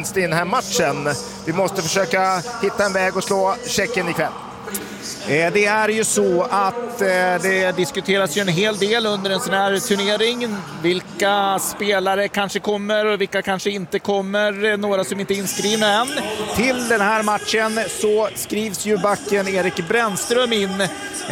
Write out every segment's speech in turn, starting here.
vinst i den här matchen. Vi måste försöka hitta en väg att slå Tjeckien ikväll. Det är ju så att det diskuteras ju en hel del under en sån här turnering. Vilka spelare kanske kommer och vilka kanske inte kommer. Några som inte är inskrivna än. Till den här matchen så skrivs ju backen Erik Brännström in.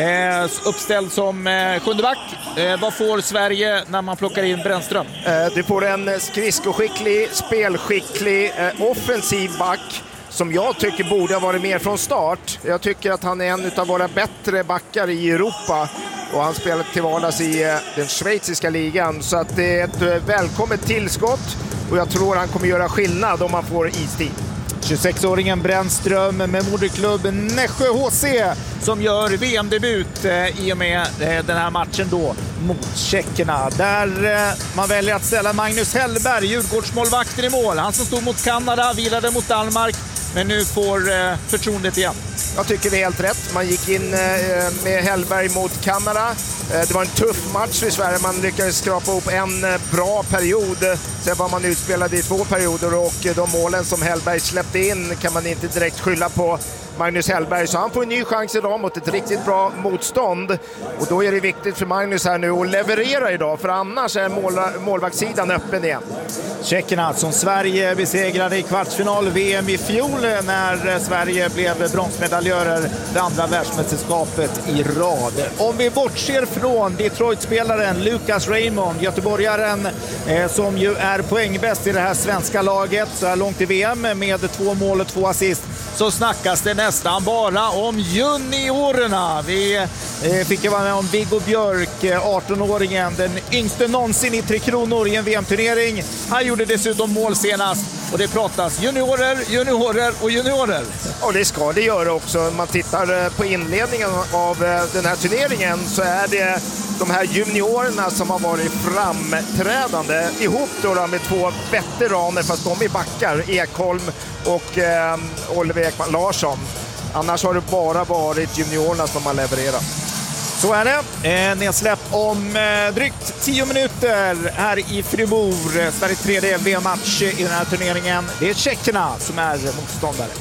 Uppställd som sjunde back. Vad får Sverige när man plockar in Brännström? Du får en skridskoskicklig, spelskicklig, offensiv back som jag tycker borde ha varit mer från start. Jag tycker att han är en av våra bättre backar i Europa och han spelar till vardags i den schweiziska ligan. Så att det är ett välkommet tillskott och jag tror han kommer göra skillnad om man får istid. 26-åringen Brännström med moderklubben Nässjö HC som gör VM-debut i och med den här matchen då mot tjeckerna. Där man väljer att ställa Magnus Hellberg, Djurgårdsmålvakten i mål. Han som stod mot Kanada, vilade mot Danmark, men nu får förtroendet igen. Jag tycker det är helt rätt. Man gick in med Hellberg mot Kanada. Det var en tuff match för Sverige. Man lyckades skrapa upp en bra period. Sen var man utspelad i 2 perioder och de målen som Hellberg släppte in kan man inte direkt skylla på Magnus Hellberg. Så han får en ny chans idag mot ett riktigt bra motstånd. Och då är det viktigt för Magnus här nu att leverera idag. För annars är målvaktssidan öppen igen. Tjeckerna som Sverige besegrade i kvartsfinal VM i fjol när Sverige blev bronsmedaljörer det andra världsmästerskapet i rad. Om vi bortser från Detroit-spelaren Lucas Raymond, göteborgaren som ju är poängbäst i det här svenska laget så här långt i VM med 2 mål och 2 assist, så snackas det nästan bara om juniorerna. Vi fick ju vara med om Viggo Björk, 18-åringen, den yngste någonsin i 3 kronor i en VM-turnering. Han gjorde dessutom mål senast och det pratas juniorer och juniorer. Och det ska det göra också. Om man tittar på inledningen av den här turneringen så är det de här juniorerna som har varit framträdande ihop då med 2 veteraner fast de är backar, Ekholm och Oliver Ekman Larsson. Annars har det bara varit juniorerna som har levererat. Så är det. Nedsläpp om drygt 10 minuter här i Fribourg. Sveriges 3:e VM-match i den här turneringen. Det är tjeckerna som är motståndare.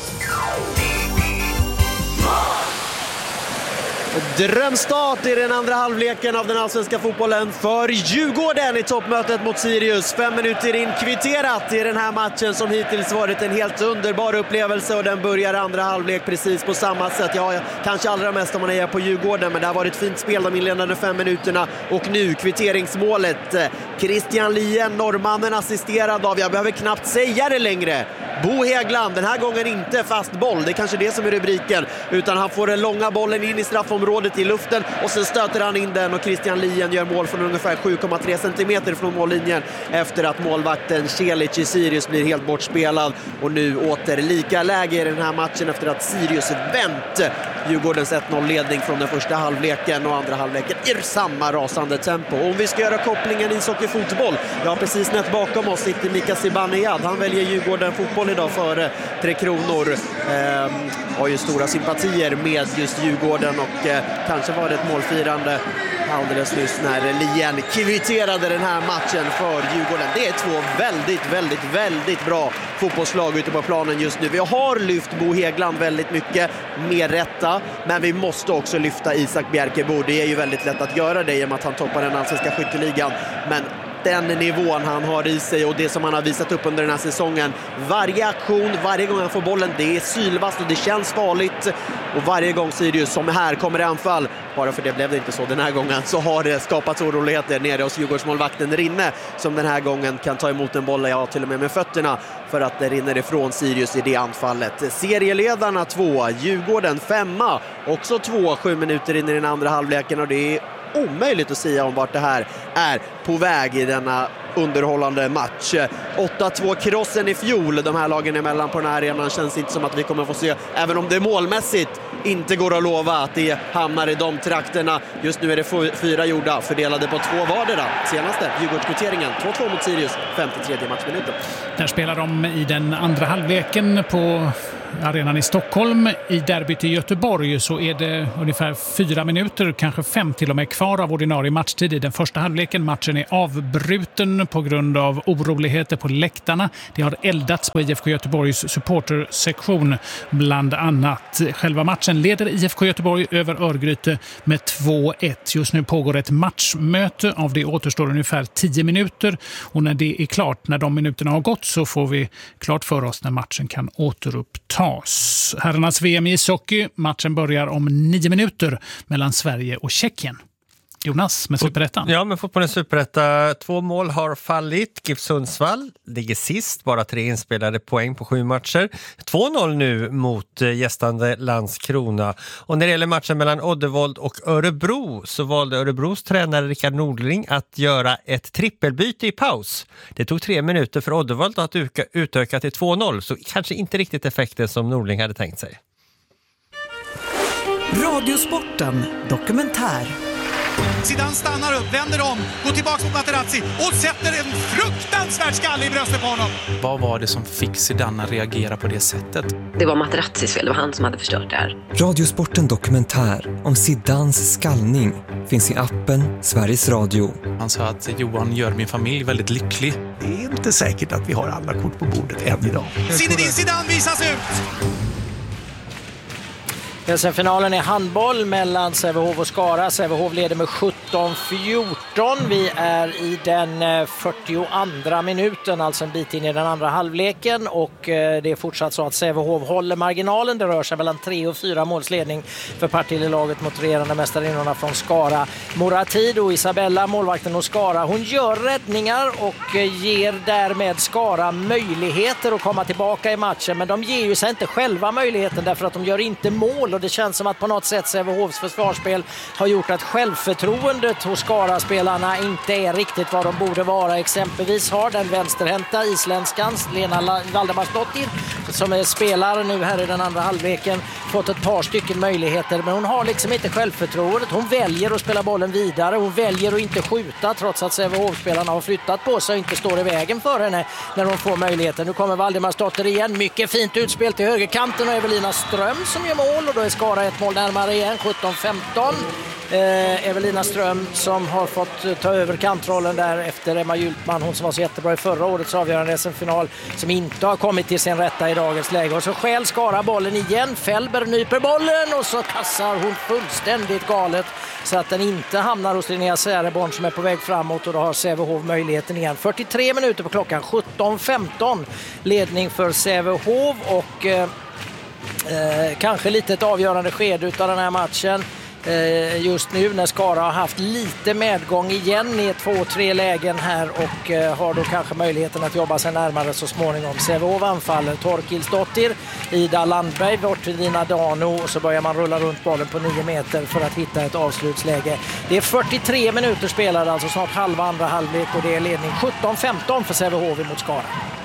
Drömstart i den andra halvleken av den allsvenska fotbollen för Djurgården i toppmötet mot Sirius. 5 minuter in kvitterat i den här matchen som hittills varit en helt underbar upplevelse och den börjar andra halvlek precis på samma sätt. Ja, kanske allra mest om man är på Djurgården, men det har varit fint spel de inledande 5 minuterna och nu kvitteringsmålet. Christian Lien, norrmannen assisterad av, jag behöver knappt säga det längre, Bo Hägland. Den här gången inte fast boll, det är kanske det som är rubriken, utan han får den långa bollen in i straffområdet i luften och sen stöter han in den och Christian Lien gör mål från ungefär 7,3 centimeter från mållinjen efter att målvakten Celic i Sirius blir helt bortspelad. Och nu åter lika läge i den här matchen efter att Sirius vänt Djurgårdens 1-0-ledning från den första halvleken och andra halvleken i samma rasande tempo. Och om vi ska göra kopplingen ishockey-fotboll, ja, precis nätt bakom oss sitter Mika Zibanejad. Han väljer Djurgården fotboll idag före 3 kronor. Har ju stora sympatier med just Djurgården och kanske var det ett målfirande alldeles nyss när Lien kvitterade den här matchen för Djurgården. Det är 2 väldigt bra fotbollslag ute på planen just nu. Vi har lyft Bo Hägland väldigt mycket med rätta, men vi måste också lyfta Isak Bjerkebo. Det är ju väldigt lätt att göra det i och med att han toppar den allsvenska skytteligan, men den nivån han har i sig och det som han har visat upp under den här säsongen. Varje aktion, varje gång han får bollen, det är sylvast och det känns farligt. Och varje gång Sirius som här kommer i anfall, bara för det blev det inte så den här gången, så har det skapats oroligheter nere hos Djurgårdsmålvakten Rinne, som den här gången kan ta emot en boll, ja, till och med fötterna, för att det rinner ifrån Sirius i det anfallet. Serieledarna 2, Djurgården 5, också 2, 7 minuter in i den andra halvleken, och det är omöjligt att säga om vart det här är på väg i denna underhållande match. 8-2 krossen i fjol de här lagen emellan på den här arenan, känns inte som att vi kommer få se, även om det målmässigt inte går att lova att det hamnar i de trakterna. Just nu är det 4 gjorda, fördelade på 2 vardera. Senaste Djurgårdskvoteringen 2-2 mot Sirius, 53 matchminuten. Där spelar de i den andra halvleken på arenan i Stockholm. I derbyt i Göteborg så är det ungefär 4 minuter, kanske 5 till och med kvar av ordinarie matchtid i den första halvleken. Matchen är avbruten på grund av oroligheter på läktarna. Det har eldats på IFK Göteborgs supportersektion bland annat. Själva matchen leder IFK Göteborg över Örgryte med 2-1. Just nu pågår ett matchmöte. Av det återstår ungefär 10 minuter. Och när det är klart, när de minuterna har gått, så får vi klart för oss när matchen kan återupptas. Herrarnas VM i ishockey. Matchen börjar om 9 minuter mellan Sverige och Tjeckien. Jonas med Superettan. Ja, men fotbollen Superetta. 2 mål har fallit. GIF Sundsvall ligger sist. Bara 3 inspelade poäng på 7 matcher. 2-0 nu mot gästande Landskrona. Och när det gäller matchen mellan Oddevold och Örebro så valde Örebros tränare Rickard Nordling att göra ett trippelbyte i paus. Det tog 3 minuter för Oddevold att utöka till 2-0. Så kanske inte riktigt effekten som Nordling hade tänkt sig. Radiosporten dokumentär. Zidane stannar upp, vänder om, går tillbaka mot Materazzi och sätter en fruktansvärd skalle i bröstet på honom. Vad var det som fick Zidane att reagera på det sättet? Det var Materazzis fel, det var han som hade förstört det här. Radiosporten dokumentär om Zidanes skallning finns i appen Sveriges Radio. Han sa att Johan gör min familj väldigt lycklig. Det är inte säkert att vi har alla kort på bordet än idag. Zinedine Zidane visas ut! SM-finalen är handboll mellan Sävehof och Skara. Sävehof leder med 17-14. Vi är i den 42:a minuten, alltså en bit in i den andra halvleken. Och det är fortsatt så att Sävehof håller marginalen. Det rör sig mellan 3 och 4 målsledning för Partille-laget mot regerande mästarinnorna från Skara. Moratid och Isabella, målvakten hos Skara, hon gör räddningar och ger därmed Skara möjligheter att komma tillbaka i matchen. Men de ger ju sig inte själva möjligheten därför att de gör inte mål. Och det känns som att på något sätt Sävehofs försvarsspel har gjort att självförtroendet hos Skara-spelarna inte är riktigt vad de borde vara. Exempelvis har den vänsterhänta islänskans Lena Valdemarsdottir, som är spelare nu här i den andra halvleken, fått ett par stycken möjligheter. Men hon har liksom inte självförtroendet. Hon väljer att spela bollen vidare. Hon väljer att inte skjuta trots att Sävehof-spelarna har flyttat på sig och inte står i vägen för henne när hon får möjligheten. Nu kommer Valdemarsdottir igen. Mycket fint utspel till högerkanten och Evelina Ström som gör mål. Och då är Skara ett mål närmare igen, 17-15. Evelina Ström som har fått ta över kantrollen där efter Emma Hjultman, hon som var så jättebra i förra årets avgörande SM-final, som inte har kommit till sin rätta i dagens läge. Och så skäl Skara bollen igen, Fällberg nyper bollen och så kassar hon fullständigt galet så att den inte hamnar hos Linnea Säreborn som är på väg framåt, och då har Sävehof möjligheten igen. 43 minuter på klockan, 17-15 ledning för Sävehof och kanske lite ett avgörande skede utav den här matchen just nu när Skara har haft lite medgång igen i 2-3 lägen här och har då kanske möjligheten att jobba sig närmare så småningom. Sävehof anfaller, Torkilsdottir, Ida Landberg, bort till Dina Dano, och så börjar man rulla runt bollen på 9 meter för att hitta ett avslutsläge. Det är 43 minuter spelade, alltså snart halva andra halvlek, och det är ledning 17-15 för Sävehof mot Skara.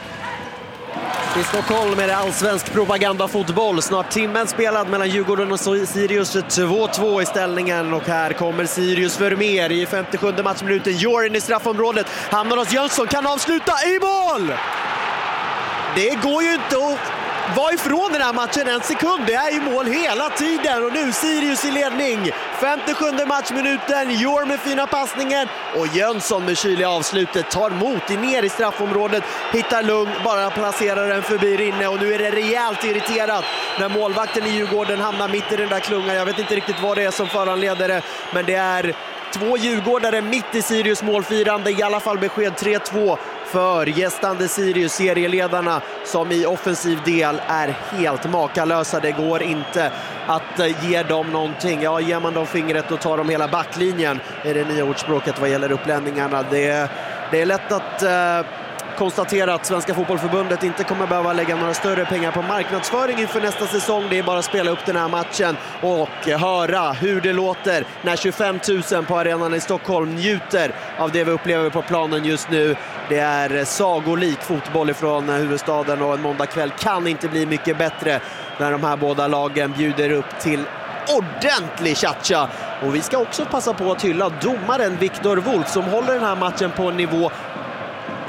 I Stockholm är det allsvensk propagandafotboll. Snart timmen spelad mellan Djurgården och Sirius. 2-2 i ställningen. Och här kommer Sirius för mer i 57 matchminuten. Jorin i straffområdet. Hamnar hos Jönsson. Kan avsluta i mål! Det går ju inte att vara ifrån den här matchen en sekund. Det är ju mål hela tiden. Och nu Sirius i ledning. 57 matchminuten. Jor med fina passningen. Och Jönsson med kyliga avslutet. Tar mot ner i straffområdet. Hittar lugn. Bara placerar den förbi Rinne. Och nu är det rejält irriterat när målvakten i Djurgården hamnar mitt i den där klungan. Jag vet inte riktigt vad det är som föranleder det. Men det är 2 djurgårdare mitt i Sirius målfirande. I alla fall besked 3-2 för gästande Sirius, serieledarna, som i offensiv del är helt makalösa. Det går inte att ge dem någonting. Ja, ger man dem fingret och tar de hela backlinjen, är det nya ordspråket vad gäller uppländningarna. Det är lätt att konstatera att Svenska fotbollförbundet inte kommer behöva lägga några större pengar på marknadsföring inför nästa säsong. Det är bara att spela upp den här matchen och höra hur det låter när 25 000 på arenan i Stockholm njuter av det vi upplever på planen just nu. Det är sagolik fotboll ifrån huvudstaden, och en måndagkväll kan inte bli mycket bättre när de här båda lagen bjuder upp till ordentlig tjatcha. Och vi ska också passa på att hylla domaren Viktor Wolf som håller den här matchen på en nivå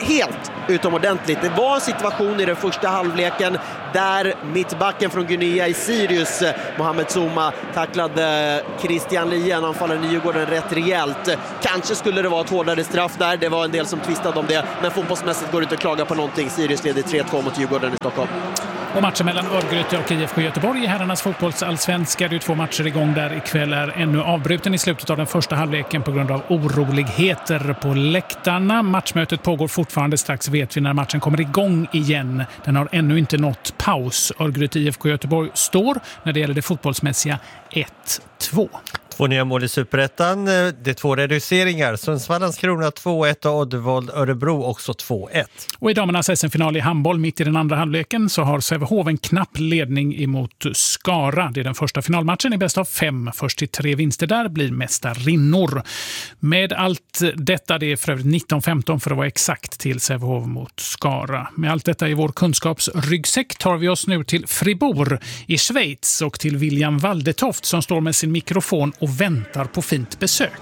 helt utomordentligt. Det var en situation i den första halvleken där mittbacken från Guinea i Sirius, Mohamed Zouma, tacklade Christian Lien, anfallaren i Djurgården, rätt rejält. Kanske skulle det vara ett hårdare straff där, det var en del som tvistade om det, men fotbollsmässigt går det inte att klaga på någonting. Sirius leder 3-2 mot Djurgården i Stockholm. Och matchen mellan Örgryte och IFK Göteborg i herrarnas fotbollsallsvenska. Det är 2 matcher igång där ikväll, är ännu avbruten i slutet av den första halvleken på grund av oroligheter på läktarna. Matchmötet pågår fortfarande, strax vet vi när matchen kommer igång igen. Den har ännu inte nått paus. Örgryte IFK Göteborg står när det gäller det fotbollsmässiga 1-2. 2 nya mål i Superettan. Det är 2 reduceringar. Sundsvallans Krona 2-1 och Oddevold Örebro också 2-1. Och i damernas SM-final i handboll mitt i den andra halvleken så har Sävehof en knapp ledning emot Skara. Det är den första finalmatchen i bäst av 5. Först till 3 vinster där blir mästarinnor. Med allt detta, det är för övrigt 19-15 för att vara exakt till Sävehof mot Skara. Med allt detta i vår kunskapsryggsäck tar vi oss nu till Fribourg i Schweiz och till William Waldetoft som står med sin mikrofon och väntar på fint besök.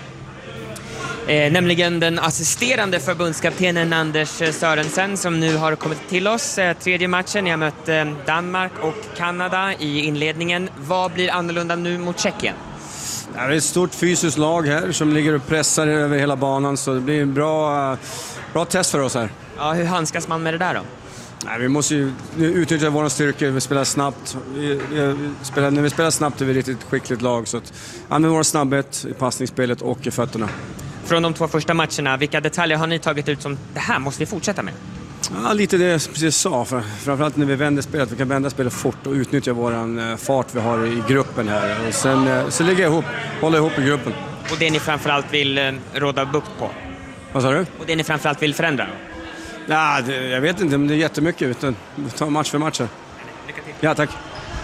Nämligen den assisterande förbundskaptenen Anders Sörensen som nu har kommit till oss. Tredje matchen, jag har mött Danmark och Kanada i inledningen. Vad blir annorlunda nu mot Tjeckien? Det är ett stort fysiskt lag här som ligger och pressar över hela banan, så det blir en bra test för oss här. Ja, hur handskas man med det där då? Nej, vi måste ju utnyttja våra styrkor, vi spelar snabbt. När vi spelar snabbt är vi ett riktigt skickligt lag, så att använder vår snabbhet i passningsspelet och i fötterna. Från de 2 första matcherna, vilka detaljer har ni tagit ut som det här måste vi fortsätta med? Ja, lite det jag precis sa. Framförallt när vi vänder spelet, vi kan vända spelet fort och utnyttja våran fart vi har i gruppen här. Och sen ligga ihop, hålla ihop i gruppen. Och det ni framförallt vill råda bukt på? Vad sa du? Och det ni framförallt vill förändra? Ja, jag vet inte, men det är jättemycket, utan vi tar match för match. Lycka till. Ja, tack.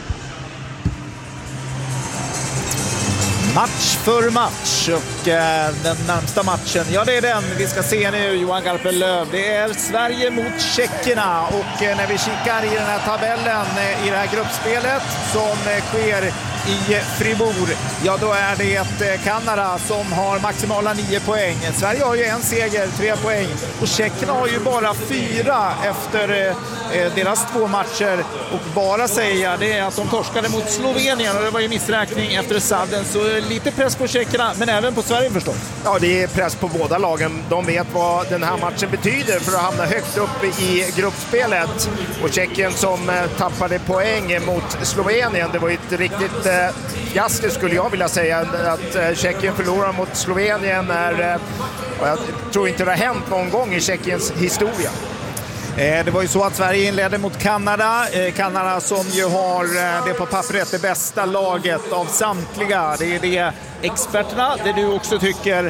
Match för match och den närmsta matchen, ja det är den vi ska se nu, Johan Garpenlöv. Det är Sverige mot tjeckerna och när vi kikar i den här tabellen i det här gruppspelet som sker i Fribourg, ja då är det Kanada som har maximala 9 poäng. Sverige har ju 1 seger, 3 poäng och tjeckerna har ju bara 4 efter deras 2 matcher och bara säga det är att de torskade mot Slovenien och det var ju missräkning efter sadden, så lite press på tjeckerna men även på Sverige förstås. Ja, det är press på båda lagen. De vet vad den här matchen betyder för att hamna högt upp i gruppspelet. Och Tjeckien som tappade poäng mot Slovenien, det var ju ett riktigt fiasko skulle jag vilja säga. Att Tjeckien förlorar mot Slovenien jag tror inte det har hänt någon gång i Tjeckiens historia. Det var ju så att Sverige inledde mot Kanada. Kanada som ju har det på pappret det bästa laget av samtliga. Det är det experterna, det du också tycker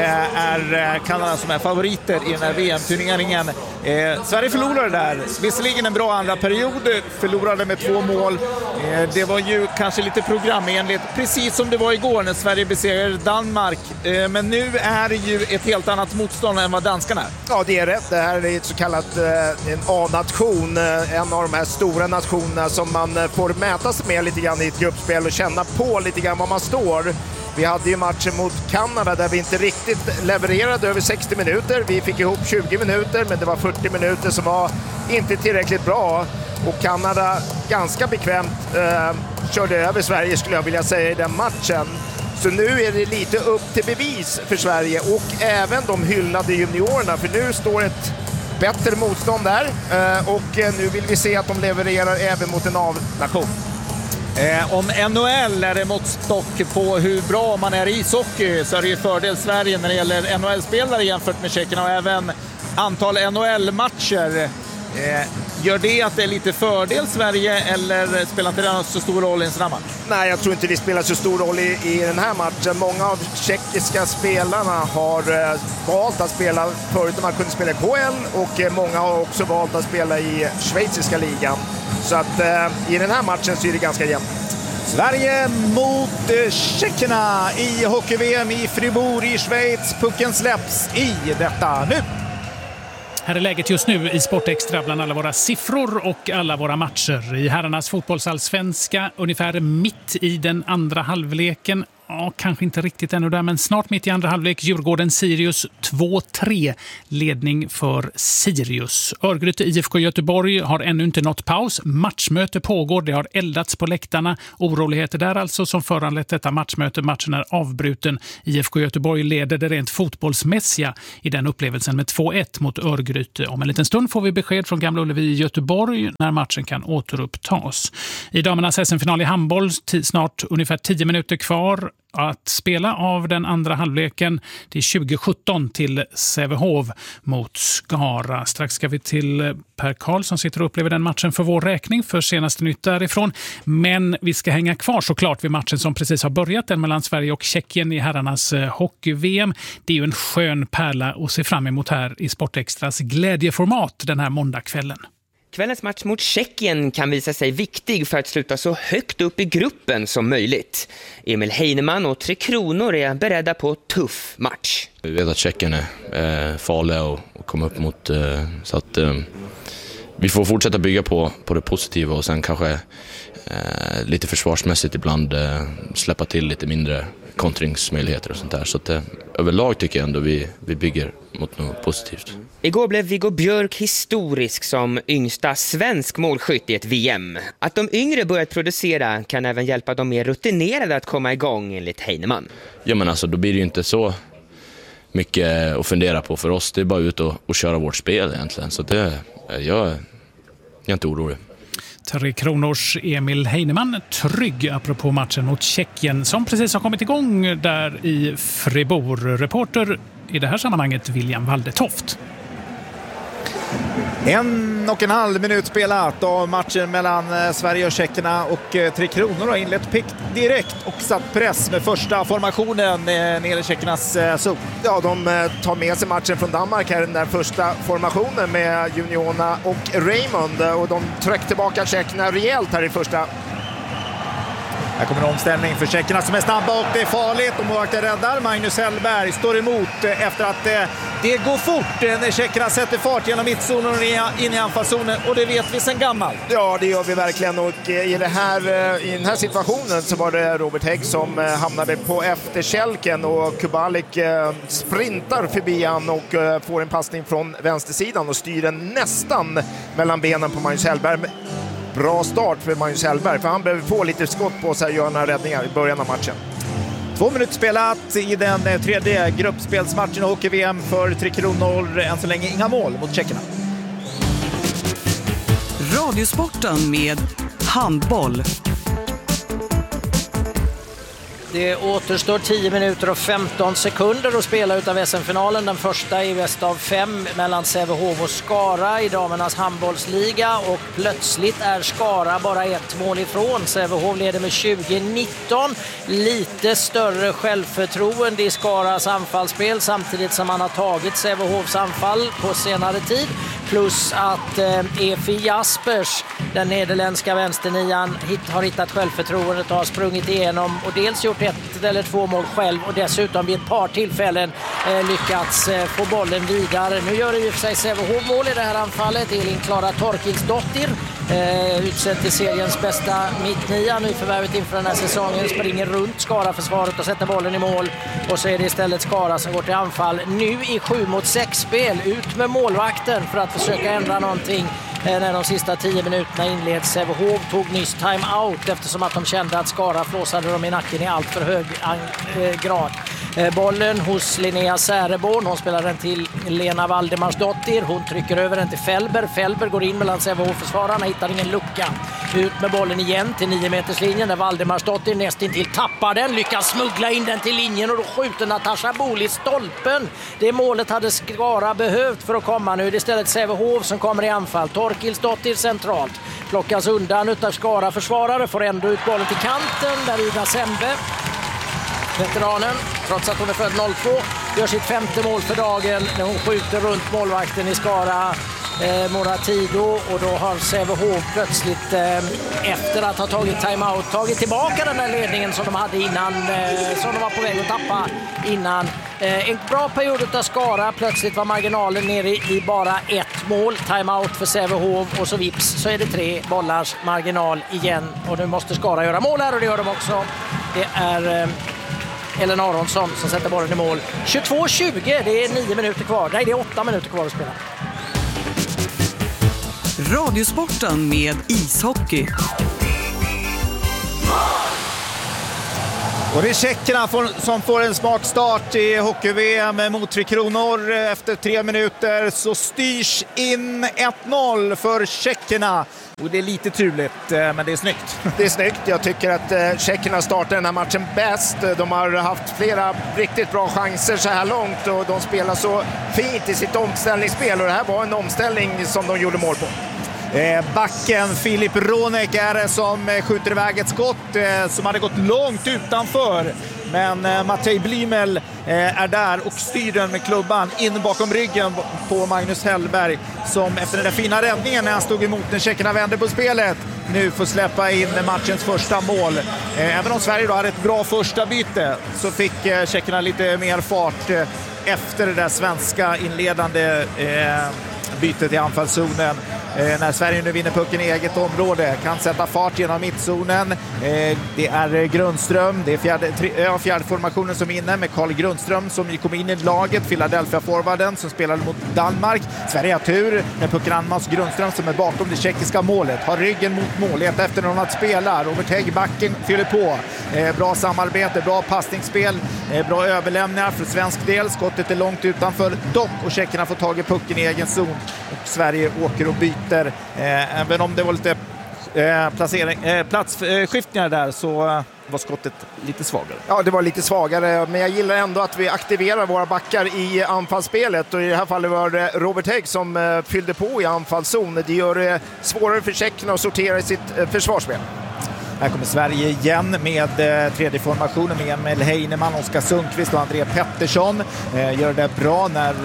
är Kanada som är favoriter i den här VM-turneringen. Sverige förlorade där. Visserligen en bra andra period, förlorade med 2 mål. Det var ju kanske lite programenligt, precis som det var igår när Sverige besegrade Danmark. Men nu är det ju ett helt annat motstånd än vad danskarna är. Ja, det är rätt. Det här är ett så kallat en A-nation. En av de här stora nationerna som man får mäta sig med lite grann i ett gruppspel och känna på lite grann var man står. Vi hade ju matchen mot Kanada där vi inte riktigt levererade över 60 minuter. Vi fick ihop 20 minuter men det var 40 minuter som var inte tillräckligt bra. Och Kanada ganska bekvämt körde över Sverige skulle jag vilja säga i den matchen. Så nu är det lite upp till bevis för Sverige och även de hyllade juniorerna. För nu står ett bättre motstånd där och nu vill vi se att de levererar även mot en A-nation. Om NHL är det måttstock på hur bra man är i ishockey så är det ju fördel Sverige när det gäller NHL-spelare jämfört med tjeckerna och även antal NHL-matcher. Gör det att det är lite fördel Sverige eller spelar inte det så stor roll i en sån här match? Nej, jag tror inte det spelar så stor roll i den här matchen. Många av tjeckiska spelarna har valt att spela förut när man kunde spela i KL och många har också valt att spela i schweiziska ligan. Så att i den här matchen så är det ganska jämnt. Sverige mot tjeckerna i hockey-VM i Fribourg i Schweiz. Pucken släpps i detta nu. Här är läget just nu i Sportextra bland alla våra siffror och alla våra matcher. I herrarnas fotbollsallsvenska ungefär mitt i den andra halvleken Ja, kanske inte riktigt ännu där, men snart mitt i andra halvlek. Djurgården-Sirius 2-3 ledning för Sirius. Örgryte IFK Göteborg har ännu inte nått paus. Matchmöte pågår, det har eldats på läktarna. Oroligheter där alltså som föranlett detta matchmöte. Matchen är avbruten. IFK Göteborg leder det rent fotbollsmässiga i den upplevelsen med 2-1 mot Örgryte. Om en liten stund får vi besked från Gamla Ullevi i Göteborg när matchen kan återupptas. I damernas SM-final i handboll snart ungefär 10 minuter kvar att spela av den andra halvleken. Det är 2017 till Sävehof mot Skara. Strax ska vi till Per Karl som sitter och upplever den matchen för vår räkning för senaste nytt därifrån. Men vi ska hänga kvar såklart vid matchen som precis har börjat, den mellan Sverige och Tjeckien i herrarnas hockey-VM. Det är ju en skön pärla att se fram emot här i Sportextras glädjeformat den här måndagskvällen. Kvällens match mot Tjeckien kan visa sig viktig för att sluta så högt upp i gruppen som möjligt. Emil Heinemann och Tre Kronor är beredda på tuff match. Vi vet att Tjeckien är farliga och komma upp mot, så att vi får fortsätta bygga på det positiva och sen kanske lite försvarsmässigt ibland släppa till lite mindre kontringsmöjligheter och sånt där. Så att överlag tycker jag ändå vi bygger mot något positivt. Igår blev Viggo Björk historisk som yngsta svensk målskytt i ett VM. Att de yngre börjat producera kan även hjälpa de mer rutinerade att komma igång enligt Heinemann. Ja, men alltså då blir det ju inte så mycket att fundera på för oss. Det är bara ut och köra vårt spel egentligen. Så jag är inte orolig. Tre Kronors Emil Heinemann trygg apropå matchen mot Tjeckien som precis har kommit igång där i Fribourg. Reporter i det här sammanhanget William Waldetoft. 1,5 minut spelat av matchen mellan Sverige och Tjeckerna och Tre Kronor har inlett pick direkt och satt press med första formationen nere i Tjeckernas zon. Ja, de tar med sig matchen från Danmark här, den där första formationen med Juniona och Raymond, och de trycker tillbaka Tjeckerna rejält här i första. Här kommer en omställning för Tjeckerna som är snabba och det är farligt. Och målvakten räddar. Magnus Hellberg står emot efter att det går fort när Tjeckerna sätter fart genom mittzonen och in i anfallszonen. Och det vet vi sedan gammalt. Ja, det gör vi verkligen. Och i den här situationen så var det Robert Hägg som hamnade på efterkälken och Kubalik sprintar förbi han och får en passning från vänstersidan och styr den nästan mellan benen på Magnus Hellberg. Bra start för Magnus Hellberg, för han behöver få lite skott på sig och göra några räddningar i början av matchen. 2 minuter spelat i den tredje gruppspelsmatchen i hockey-VM för Tre Kronor. Än så länge inga mål mot Tjeckerna. Radiosporten med handboll. Det återstår 10 minuter och 15 sekunder att spela utav SM-finalen. Den första i bäst av 5 mellan Sävehof och Skara i damernas handbollsliga. Och plötsligt är Skara bara 1 mål ifrån. Sävehof leder med 20-19. Lite större självförtroende i Skaras anfallsspel samtidigt som man har tagit Sävehofs anfall på senare tid. Plus att Efi Jaspers, den nederländska vänsternian, har hittat självförtroendet och har sprungit igenom och dels gjort 1 eller 2 mål själv och dessutom vid ett par tillfällen lyckats få bollen vidare. Nu gör det ju för sig Sävehof mål i det här anfallet. Elin Klara Torkilsdottir, utsedd till seriens bästa mittnia nu förvärvet inför den här säsongen, springer runt Skara-försvaret och sätter bollen i mål. Och så är det istället Skara som går till anfall. Nu i 7-mot-6-spel, ut med målvakten för att försöka ändra någonting. När de sista 10 minuterna inleds. Sävehof tog nyss time-out eftersom att de kände att Skara flåsade dem i nacken i allt för hög grad. Bollen hos Linnea Säreborn. Hon spelar den till Lena Valdemarsdottir. Hon trycker över den till Felber. Felber går in mellan Sävehof-försvararna, hittar ingen lucka. Ut med bollen igen till 9-meterslinjen där Valdemarsdottir nästintill tappar den. Lyckas smuggla in den till linjen och då skjuter Natasha Boli stolpen. Det målet hade Skara behövt för att komma. Nu är det istället Sävehof som kommer i anfall. Torkilsdottir centralt. Plockas undan utav Skara-försvarare. Får ändå ut bollen till kanten där Ida Sembe, veteranen, trots att hon är född 02, gör sitt 5:e mål för dagen när hon skjuter runt målvakten i Skara, Moratido, och då har Sävehof plötsligt efter att ha tagit timeout tagit tillbaka den där ledningen som de hade innan, som de var på väg att tappa innan. En bra period utav Skara, plötsligt var marginalen nere i bara 1 mål, timeout för Sävehof och så vips så är det 3 bollars marginal igen och nu måste Skara göra mål här och det gör de också. Det är Ellen Aronsson som sätter bollen i mål. 22-20, det är 9 minuter kvar. Nej, det är 8 minuter kvar att spela. Radiosporten med ishockey. Och det är tjeckerna som får en smakstart i hockey-VM mot Tre Kronor. Efter 3 minuter så styrs in 1-0 för tjeckerna. Och det är lite turligt, men det är snyggt. Det är snyggt. Jag tycker att tjeckerna startar den här matchen bäst. De har haft flera riktigt bra chanser så här långt och de spelar så fint i sitt omställningsspel. Och det här var en omställning som de gjorde mål på. Backen Filip Ronek är det som skjuter iväg ett skott som hade gått långt utanför. Men Matej Blymel är där och styr den med klubban in bakom ryggen på Magnus Hellberg som efter den där fina räddningen när han stod emot när tjeckerna vände på spelet nu får släppa in matchens första mål. Även om Sverige då hade ett bra första byte så fick tjeckerna lite mer fart efter det där svenska inledande bytet i anfallszonen. När Sverige nu vinner pucken i eget område kan sätta fart genom mittzonen. Det är Grundström, det är fjärde formationen som är inne med Carl Grundström som kom in i laget, Philadelphia-forwarden som spelade mot Danmark. Sverige har tur när pucken anmas. Grundström som är bakom det tjeckiska målet har ryggen mot målet efter någon att spela. Robert Hägg backen fyller på. Bra samarbete, bra passningsspel, bra överlämningar för svensk del. Skottet är långt utanför dock och tjeckerna får tag i pucken i egen zon och Sverige åker och byter. Även om det var lite platsskiftningar där så var skottet lite svagare. Ja, det var lite svagare, men jag gillar ändå att vi aktiverar våra backar i anfallsspelet och i det här fallet var det Robert Hägg som fyllde på i anfallszon. Det gör det svårare för tjeckerna att sortera i sitt försvarsspel. Här kommer Sverige igen med tredje formationen med Emil Heinemann, Oskar Sundqvist och André Pettersson. Gör det bra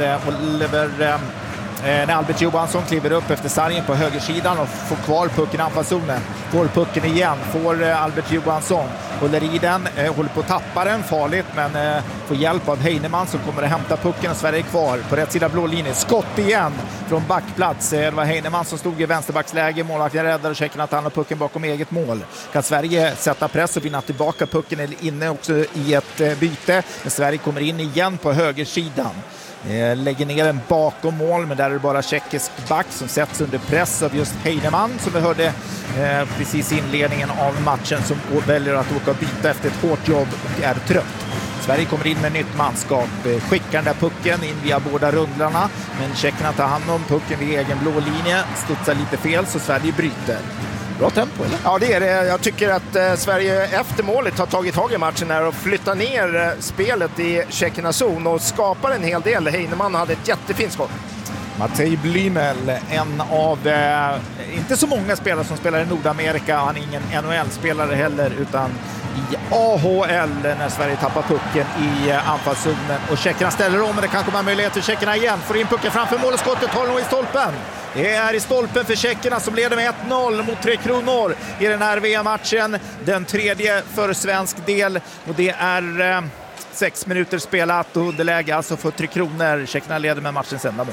när Albert Johansson kliver upp efter sargen på högersidan och får kvar pucken i anfallszonen. Får pucken igen, får Albert Johansson. Håller i den, håller på att tappa den farligt men får hjälp av Heinemann som kommer att hämta pucken och Sverige är kvar på rätt sida blå linje. Skott igen från backplats. Det var Heinemann som stod i vänsterbacksläge. Målvakten räddar och checkar att han har pucken bakom eget mål. Kan Sverige sätta press och vinna tillbaka pucken eller inne också i ett byte. Men Sverige kommer in igen på högersidan. Lägger ner den bakom mål men där är det bara tjeckisk back som sätts under press av just Heinemann som vi hörde precis i inledningen av matchen som väljer att åka och byta efter ett hårt jobb och är trött. Sverige kommer in med nytt manskap, skickar den där pucken in via båda rundlarna men tjeckerna tar hand om pucken vid egen blå linje, studsar lite fel så Sverige bryter. Bra tempo, eller? Ja, det är det. Jag tycker att Sverige efter målet har tagit tag i matchen här och flyttar ner spelet i tjeckernas zon och skapar en hel del. Heinemann hade ett jättefint skott. Matej Blymel, en av inte så många spelare som spelar i Nordamerika. Han är ingen NHL-spelare heller utan i AHL när Sverige tappar pucken i anfallszonen. Och tjeckerna ställer om och det kan komma möjlighet för tjeckerna igen. Får in pucken framför mål och skottet håller nog i stolpen. Det är i stolpen för tjeckerna som leder med 1-0 mot Tre Kronor i den här VM-matchen. Den tredje för svensk del och det är 6 minuter spelat och underläge alltså för Tre Kronor. Tjeckerna leder med matchens enda mål.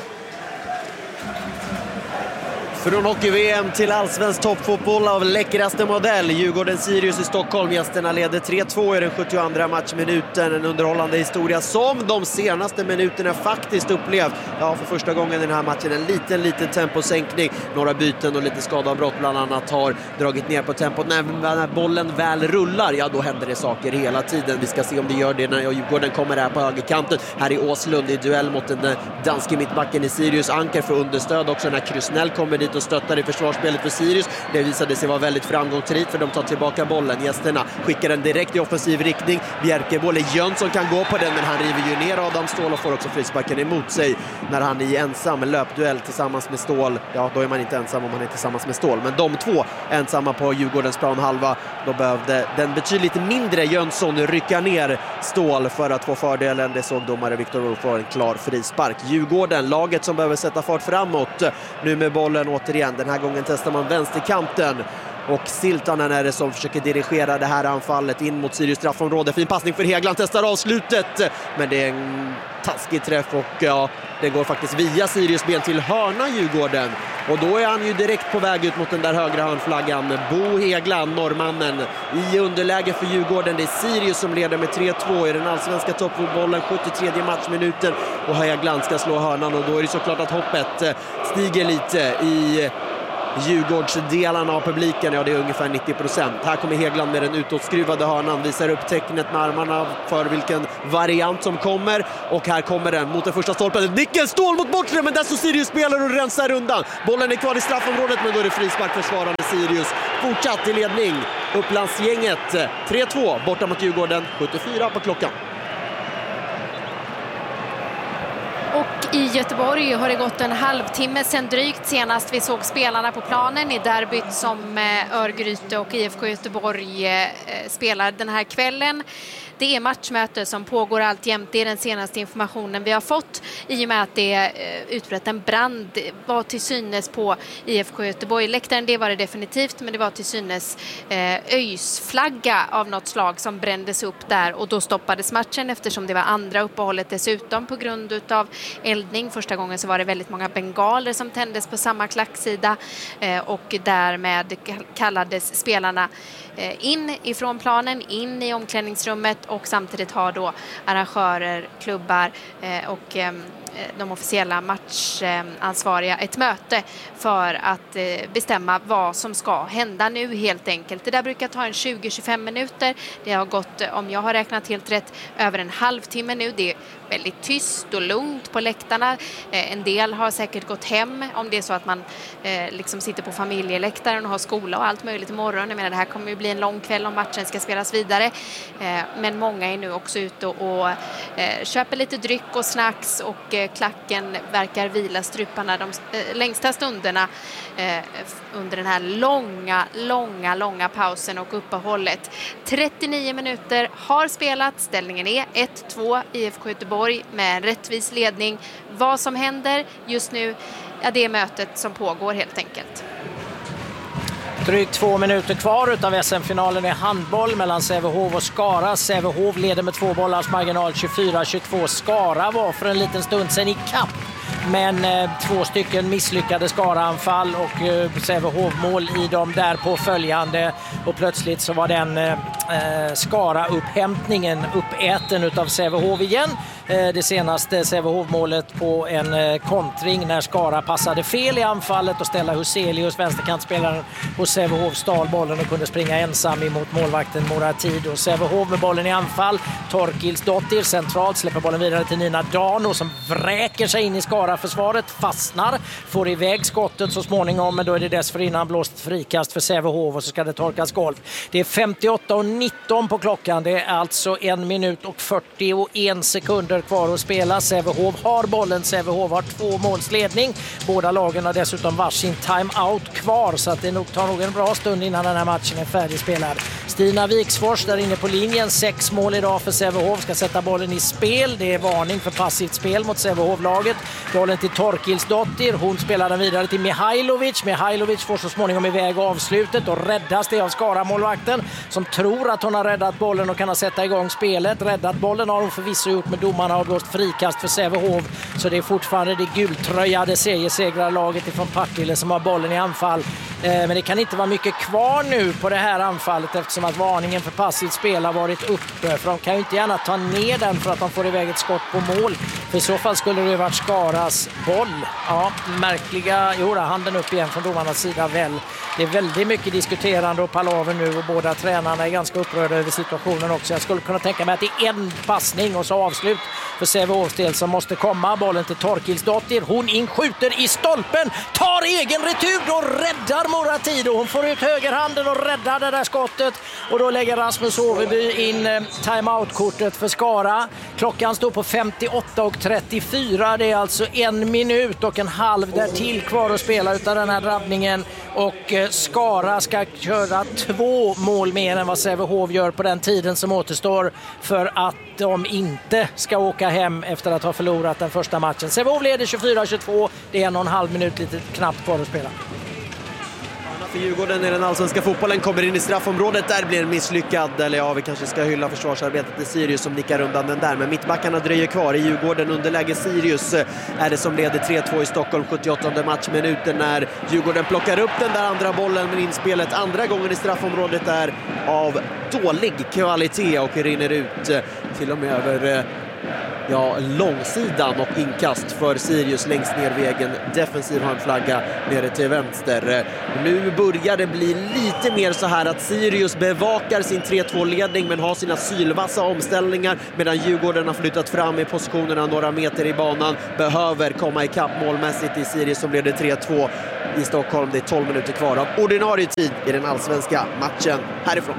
Från hockey-VM till allsvensk toppfotboll av läckraste modell. Djurgården-Sirius i Stockholm. Gästerna leder 3-2 i den 72:a matchminuten. En underhållande historia som de senaste minuterna faktiskt upplevt. Ja, för första gången i den här matchen en liten temposänkning. Några byten och lite skadeavbrott bland annat har dragit ner på tempot. När bollen väl rullar, ja då händer det saker hela tiden. Vi ska se om det gör det när Djurgården kommer här på högerkanten. Här i Åslund i duell mot den danske mittbacken i Sirius. Anker för understöd också när Krusnell kommer dit och stöttar i försvarsspelet för Sirius. Det visade sig vara väldigt framgångsrikt för de tar tillbaka bollen. Gästerna skickar den direkt i offensiv riktning. Bjerkeboll är Jönsson kan gå på den men han river ju ner Adam Ståhl och får också frisparken emot sig när han i ensam löpduell tillsammans med Ståhl. Ja, då är man inte ensam om man är tillsammans med Ståhl. Men de två ensamma på Djurgårdens planhalva. Då behövde den betydligt mindre Jönsson rycka ner Ståhl för att få fördelen. Det såg domare Viktor Wolf för en klar frispark. Djurgården, laget som behöver sätta fart framåt. Nu med bollen återigen. Den här gången testar man vänsterkanten Och Siltanen är det som försöker dirigera det här anfallet in mot Sirius straffområde. Fin passning för Hägglund, testar avslutet. Men det är en taskig träff och ja, det går faktiskt via Sirius ben till hörna Djurgården. Och då är han ju direkt på väg ut mot den där högra hörnflaggan. Bo Hägglund, norrmannen, i underläge för Djurgården. Det är Sirius som leder med 3-2 i den allsvenska toppfotbollen, 73 matchminuten. Och Hägglund ska slå hörnan och då är det såklart att hoppet stiger lite i Djurgårdsdelarna av publiken. Ja, det är ungefär 90%. Här kommer Hägglund med den utåtskruvade hörnan, visar upp tecknet med armarna för vilken variant som kommer. Och här kommer den mot den första stolpen. Nickelstål mot bortre, men där så Sirius spelar och rensar undan. Bollen är kvar i straffområdet, men då är det frispark försvarande Sirius. Fortsatt i ledning. Upplandsgänget 3-2 borta mot Djurgården, 74 på klockan. Och i Göteborg har det gått en halvtimme sedan drygt senast vi såg spelarna på planen i derbyt som Örgryte och IFK Göteborg spelar den här kvällen. Det är matchmöte som pågår alltjämt. Det är den senaste informationen vi har fått i och med att det utbröt en brand var till synes på IFK Göteborg-läktaren. Det var det definitivt, men det var till synes ÖIS-flagga av något slag som brändes upp där och då stoppades matchen eftersom det var andra uppehållet dessutom på grund av eldning. Första gången så var det väldigt många bengaler som tändes på samma klacksida och därmed kallades spelarna in ifrån planen, in i omklädningsrummet och samtidigt har då arrangörer, klubbar och de officiella matchansvariga ett möte för att bestämma vad som ska hända nu helt enkelt. Det där brukar ta en 20-25 minuter. Det har gått, om jag har räknat helt rätt, över en halvtimme nu. Det är väldigt tyst och lugnt på läktarna. En del har säkert gått hem om det är så att man liksom sitter på familjeläktaren och har skola och allt möjligt imorgon. Jag menar, det här kommer ju bli en lång kväll om matchen ska spelas vidare. Men många är nu också ute och köper lite dryck och snacks och klacken verkar vila struparna de längsta stunderna under den här långa pausen och uppehållet. 39 minuter har spelat. Ställningen är 1-2 IFK Göteborg med en rättvis ledning. Vad som händer just nu, ja, det är mötet som pågår helt enkelt. Drygt 2 minuter kvar utav SM-finalen i handboll mellan Sävehof och Skara. Sävehof leder med 2 bollars marginal 24-22. Skara var för en liten stund sedan i kapp. Men 2 stycken misslyckade Skara-anfall och Sävehof-mål i dem där på följande. Och plötsligt så var den Skara-upphämtningen uppäten utav Sävehof igen. Det senaste Sävehof-målet på en kontring när Skara passade fel i anfallet och ställa Huselius, vänsterkantspelaren hos Sävehof, stal bollen och kunde springa ensam emot målvakten Moratid. Och Sävehof med bollen i anfall. Torkilsdottir centralt släpper bollen vidare till Nina Dano som vräker sig in i Skara-försvaret, fastnar, får iväg skottet så småningom, men då är det dessförinnan blåst frikast för Sävehof och så ska det torkas golv. Det är 58:19 på klockan. Det är alltså 1 minut och 41 sekunder kvar att spela. Sävehof har bollen. Sävehof har 2 målsledning. Båda lagen har dessutom varsin timeout kvar så att det tar nog en bra stund innan den här matchen är färdigspelad. Stina Viksfors där inne på linjen. 6 mål idag för Sävehof. Ska sätta bollen i spel. Det är varning för passivt spel mot Sävehof-laget. Bollen till Torkilsdottir. Hon spelar den vidare till Mihailovic. Mihailovic får så småningom iväg avslutet och räddas det av Skara-målvakten som tror att hon har räddat bollen och kan sätta igång spelet. Räddat bollen har hon förvisso gjort, med domarna har blåst frikast för Sävehof. Så det är fortfarande det gultröjade seriesegrarlaget ifrån Partille som har bollen i anfall. Men det kan inte vara mycket kvar nu på det här anfallet eftersom att varningen för passivt spel har varit uppe. För de kan ju inte gärna ta ner den för att de får iväg ett skott på mål. För i så fall skulle det varit Skaras boll. Ja, märkliga, handen upp igen från domarnas sida väl. Det är väldigt mycket diskuterande och palaver nu och båda tränarna är ganska upprörda över situationen också. Jag skulle kunna tänka mig att det är en passning och så avslut för Sävehofs del som måste komma. Bollen till Torkilsdottir. Hon inskjuter i stolpen. Tar egen retur och räddar Moratid. Hon får ut högerhanden och räddar det där skottet. Och då lägger Rasmus Overby in timeout-kortet för Skara. Klockan står på 58:34. Det är alltså 1 minut och en halv där till kvar att spela utav den här drabbningen. Och Skara ska köra 2 mål mer än vad Sävehof gör på den tiden som återstår för att de inte ska åka hem efter att ha förlorat den första matchen. Sävehof leder 24-22. Det är 1,5 minut lite knappt kvar att spela. för Djurgården i den allsvenska fotbollen. Kommer in i straffområdet, där blir en misslyckad. Eller ja, vi kanske ska hylla försvarsarbetet i Sirius som nickar undan den där. Men mittbackarna dröjer kvar i Djurgården. Underläge Sirius är det som leder 3-2 i Stockholm 78:e matchminuten när Djurgården plockar upp den där andra bollen. Men inspelet andra gången i straffområdet är av dålig kvalitet och rinner ut till och med över långsidan och inkast för Sirius längst ner vägen. Defensiv handflagga nere till vänster. Nu börjar det bli lite mer så här att Sirius bevakar sin 3-2-ledning men har sina sylvassa omställningar medan Djurgården har flyttat fram i positionerna några meter i banan. Behöver komma ikapp målmässigt i Sirius som leder 3-2 i Stockholm. Det är 12 minuter kvar av ordinarie tid i den allsvenska matchen härifrån.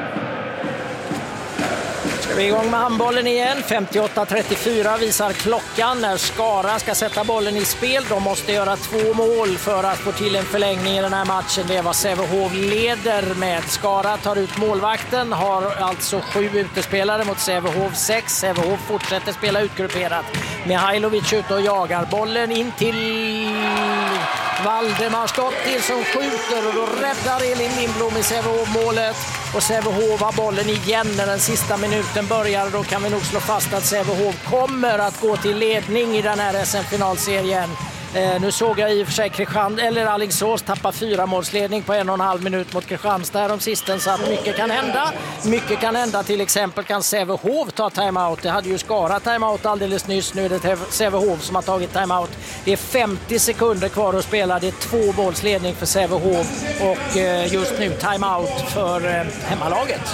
Vi är igång med handbollen igen. 58-34 visar klockan när Skara ska sätta bollen i spel. De måste göra 2 mål för att få till en förlängning i den här matchen. Det är vad Sävehof leder med. Skara tar ut målvakten, har alltså 7 utespelare mot Sävehof 6. Sävehof fortsätter spela utgrupperat. Mihailovic ute och jagar bollen in till Valdemar Stottil som skjuter och då räddar Elin Lindblom i Sävehof målet. Och Sävehof har bollen igen när den sista minuten börjar. Då kan vi nog slå fast att Sävehof kommer att gå till ledning i den här SM-finalserien. Nu såg jag i och för sig Alingsås tappa 4-målsledning på 1,5 minut mot Kristianstad om sisten, så att mycket kan hända. Mycket kan hända, till exempel kan Sävehof ta timeout. Det hade ju Skara timeout alldeles nyss, nu är det Sävehof som har tagit timeout. Det är 50 sekunder kvar att spela, det är 2-målsledning för Sävehof och just nu timeout för hemmalaget.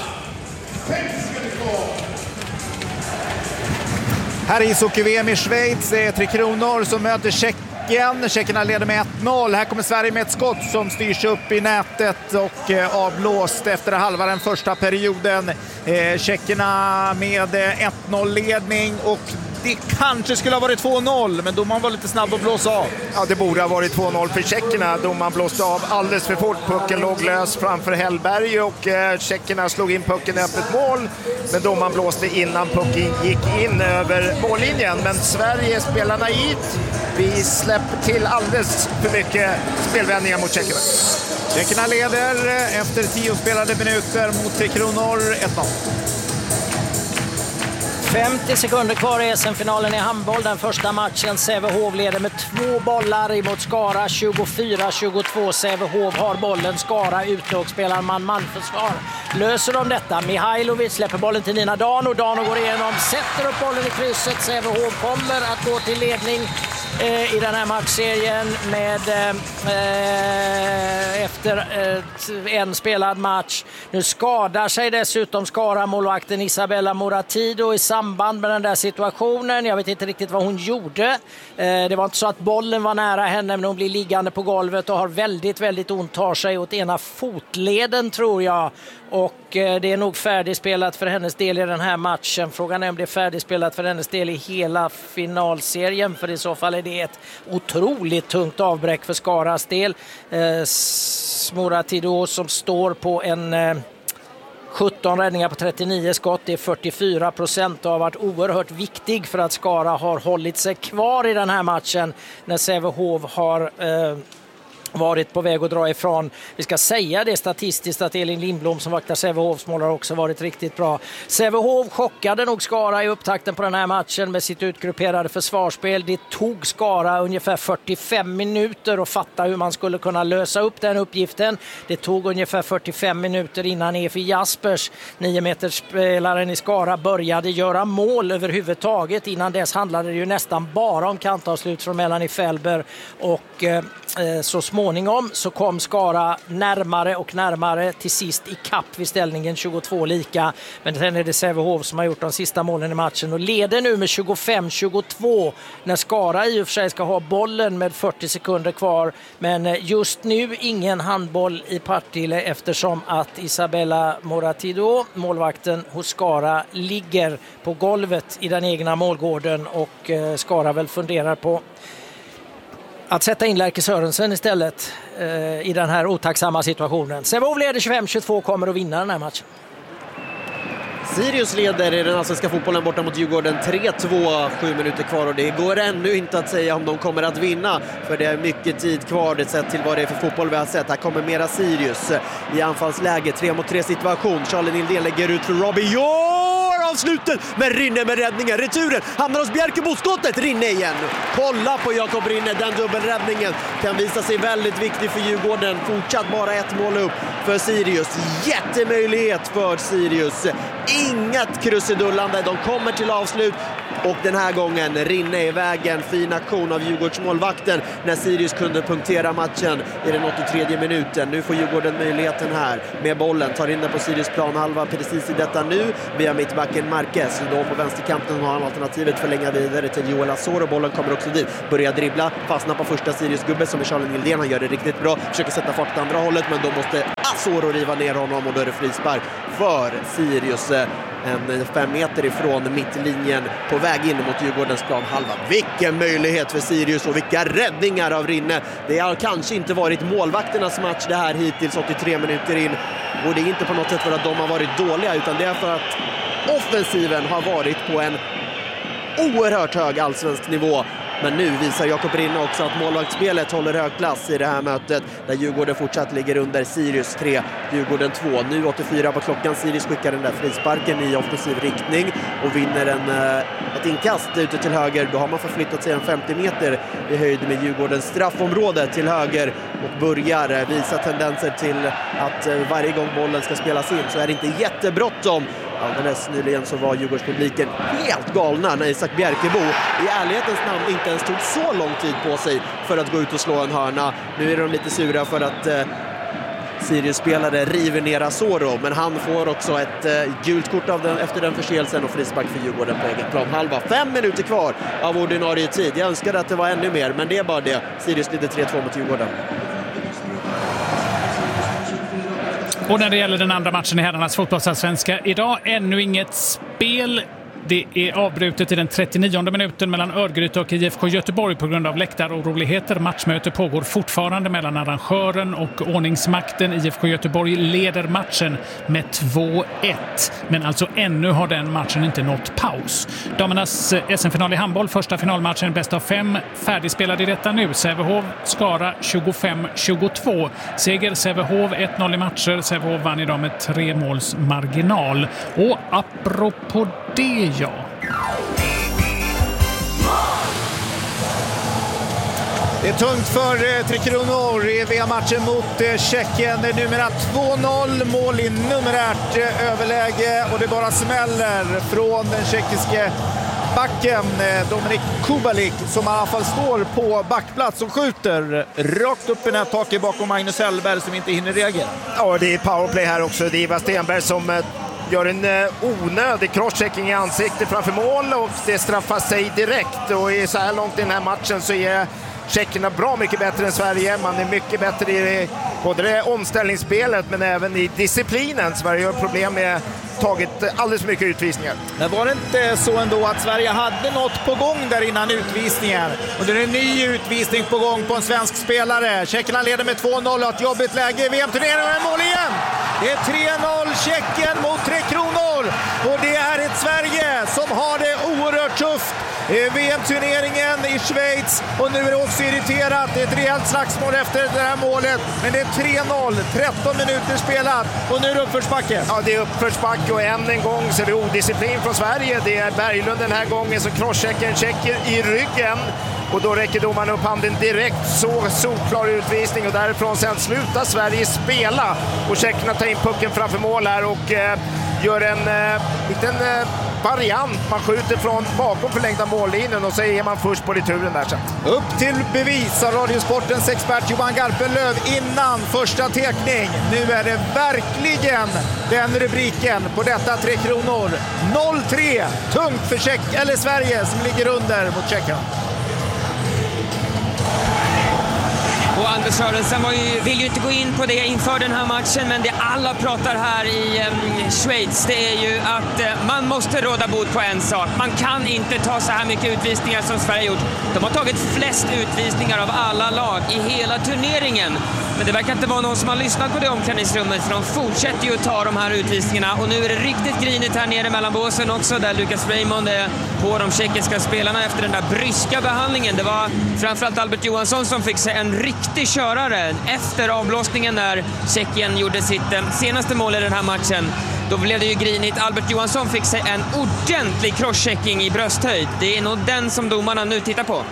Här i ishockey-VM i Schweiz är Tre Kronor som möter Tjeckien. Tjeckerna leder med 1-0. Här kommer Sverige med ett skott som styrs upp i nätet och avblåst efter halva den första perioden. Tjeckerna med 1-0-ledning och det kanske skulle ha varit 2-0, men domaren var lite snabb att blåsa av. Ja, det borde ha varit 2-0 för tjeckerna. Domaren blåste av alldeles för fort. Pucken låg lös framför Hellberg och tjeckerna slog in pucken i öppet mål. Men domaren blåste innan pucken gick in över mållinjen. Men Sverige spelar naivt. Vi släpper till alldeles för mycket spelvändningar mot tjeckerna. Tjeckerna leder efter 10 spelade minuter mot Tre Kronor 1-0. 50 sekunder kvar i SM-finalen i handboll. Den första matchen Sävehof leder med 2 bollar emot Skara. 24-22. Sävehof har bollen. Skara ute och spelar man-man-försvar. Löser de detta? Mihailovic släpper bollen till Nina Dano. Dano går igenom, sätter upp bollen i krysset. Sävehof kommer att gå till ledning i den här matchserien med efter en spelad match. Nu skadar sig dessutom Skara-målvakten Isabella Moratido i samband med den där situationen. Jag vet inte riktigt vad hon gjorde. Det var inte så att bollen var nära henne, men hon blir liggande på golvet och har väldigt, väldigt ont, tar sig åt ena fotleden tror jag. Och det är nog färdigspelat för hennes del i den här matchen. Frågan är om det är färdigspelat för hennes del i hela finalserien, för i så fall är det ett otroligt tungt avbräck för Skaras del. Moratido som står på en 17 räddningar på 39 skott, det är 44% och har varit oerhört viktig för att Skara har hållit sig kvar i den här matchen när Sävehof har varit på väg att dra ifrån. Vi ska säga det statistiskt att Elin Lindblom som vaktar Sävehofs mål har också varit riktigt bra. Sävehof chockade nog Skara i upptakten på den här matchen med sitt utgrupperade försvarsspel. Det tog Skara ungefär 45 minuter att fatta hur man skulle kunna lösa upp den uppgiften. Det tog ungefär 45 minuter innan Efi Jaspers, 9-metersspelaren i Skara, började göra mål överhuvudtaget. Innan dess handlade det ju nästan bara om kantavslut från Melanie Felber och så småningom så kom Skara närmare och närmare till sist i kapp vid ställningen 22 lika. Men sen är det Sävehof som har gjort de sista målen i matchen och leder nu med 25-22 när Skara i och för sig ska ha bollen med 40 sekunder kvar. Men just nu ingen handboll i Partille eftersom att Isabella Moratido, målvakten hos Skara, ligger på golvet i den egna målgården och Skara väl funderar på att sätta in Lärke Sörensen istället i den här otacksamma situationen. Sävehof leder 25-22, kommer att vinna den här matchen. Sirius leder i den allsvenska fotbollen borta mot Djurgården 3-2, 7 minuter kvar, och det går ännu inte att säga om de kommer att vinna, för det är mycket tid kvar det sett till vad det är för fotboll vi har sett. Här kommer mera Sirius i anfallsläge, 3-mot-3 situation. Charlie Nildén lägger ut för Robbie avslutet, men Rinne med räddningen. Returen hamnar hos Bjerkebo, skottet, Rinne igen. Kolla på Jakob Rinne, den dubbelräddningen kan visa sig väldigt viktig för Djurgården. Fortsatt bara ett mål upp för Sirius. Jättemöjlighet för Sirius. Inget krusidullande, de kommer till avslut. Och den här gången Rinne i vägen. Fin aktion av Djurgårdsmålvakten när Sirius kunde punktera matchen i den 83:e minuten. Nu får Djurgården möjligheten här med bollen. Tar in den på Sirius planhalva precis i detta nu. Via mittbacken Marquez. Då på vänsterkanten har han alternativet förlänga vidare till Joel Asoro. Bollen kommer också dit. Börjar dribbla. Fastnar på första Sirius-gubbe som är Charlie Nildén. Han gör det riktigt bra. Försöker sätta fart åt andra hållet, men då måste Asoro riva ner honom och då är det frispark för Sirius. En 5 meter ifrån mittlinjen på väg in mot Djurgårdens planhalva. Vilken möjlighet för Sirius och vilka räddningar av Rinne. Det har kanske inte varit målvakternas match det här hittills, 83 minuter in. Och det är inte på något sätt för att de har varit dåliga, utan det är för att offensiven har varit på en oerhört hög allsvensk nivå. Men nu visar Jakob Rinne också att målvaktsspelet håller hög klass i det här mötet, där Djurgården fortsatt ligger under. Sirius 3, Djurgården 2. Nu 84 på klockan. Sirius skickar den där frisparken i offensiv riktning och vinner ett inkast ute till höger. Då har man förflyttat sig en 50 meter i höjd med Djurgårdens straffområde till höger och börjar visa tendenser till att varje gång bollen ska spelas in så är det inte jättebråttom. Alldeles nyligen så var Djurgårdspubliken helt galna när Isak Bjerkebo i ärlighetens namn inte ens tog så lång tid på sig för att gå ut och slå en hörna. Nu är de lite sura för att Sirius-spelare river ner Asoro, men han får också ett gult kort efter den förseelsen och frispark för Djurgården på egen planhalva. 5 minuter kvar av ordinarie tid. Jag önskade att det var ännu mer, men det är bara det. Sirius leder 3-2 mot Djurgården. Och när det gäller den andra matchen i herrarnas fotbollsallsvenska idag, ännu inget spel. Det är avbrutet i den 39:e minuten mellan Örgryte och IFK Göteborg på grund av läktaroroligheter. Matchmöte pågår fortfarande mellan arrangören och ordningsmakten. IFK Göteborg leder matchen med 2-1. Men alltså ännu har den matchen inte nått paus. Damernas SM-final i handboll, första finalmatchen, bäst av 5, färdigspelad i detta nu. Sävehof, Skara 25-22. Seger Sävehof 1-0 i matcher. Sävehof vann idag med 3 måls marginal. Och apropå det, ja. Det är tungt för Tre Kronor i VM-matchen mot Tjeckien. Det är numera 2-0, mål i numerärt överläge och det bara smäller från den tjeckiske backen Dominik Kubalik, som i alla fall står på backplats och skjuter rakt upp i nättaket bakom Magnus Hellberg som inte hinner reagera. Ja, det är powerplay här också. Det är Ivar Stenberg som gör en onödig crosschecking i ansiktet framför mål och det straffar sig direkt. Och i så här långt i den här matchen så är tjeckerna bra mycket bättre än Sverige. Man är mycket bättre i både det omställningsspelet men även i disciplinen. Sverige har problem med tagit alldeles för mycket utvisningar. Men var det inte så ändå att Sverige hade något på gång där innan utvisningen? Och det är en ny utvisning på gång på en svensk spelare. Tjeckerna leder med 2-0 och ett jobbigt läge i VM-turneringen och en mål igen. Det är 3-0 Tjeckien mot Tre Kronor. Och det är ett Sverige som har det oerhört tufft. VM-turneringen i Schweiz och nu är det också irriterat. Det är ett rejält slagsmål efter det här målet. Men det är 3-0, 13 minuter spelat och nu är det uppförsbacke. Ja, det är uppförsbacke och än en gång så är det odisciplin från Sverige. Det är Berglund den här gången som crosscheckar en tjecker i ryggen. Och då räcker domaren upp handen direkt, så solklar utvisning och därifrån sen slutar Sverige spela. Och tjeckerna tar in pucken framför mål här och gör en liten variant. Man skjuter från bakom förlängda mållinjen och så är man först på returen där sen. Upp till bevis av Radiosportens expert Johan Garpenlöv innan första tekning. Nu är det verkligen den rubriken på detta Tre Kronor. 0-3, tungt för Sverige som ligger under mot Tjeckien. Och Anders Sörensen vill ju inte gå in på det inför den här matchen, men det alla pratar här i Schweiz, det är ju att man måste råda bot på en sak. Man kan inte ta så här mycket utvisningar som Sverige gjort. De har tagit flest utvisningar av alla lag i hela turneringen. Men det verkar inte vara någon som har lyssnat på det omklädningsrummet, för de fortsätter ju att ta de här utvisningarna. Och nu är det riktigt grinigt här nere mellan båsen också, där Lucas Raymond är på de tjeckiska spelarna efter den där bryska behandlingen. Det var framförallt Albert Johansson som fick sig en riktig körare efter avblåsningen när Tjeckien gjorde sitt senaste mål i den här matchen. Då blev det ju grinigt. Albert Johansson fick sig en ordentlig crosschecking i brösthöjd. Det är nog den som domarna nu tittar på.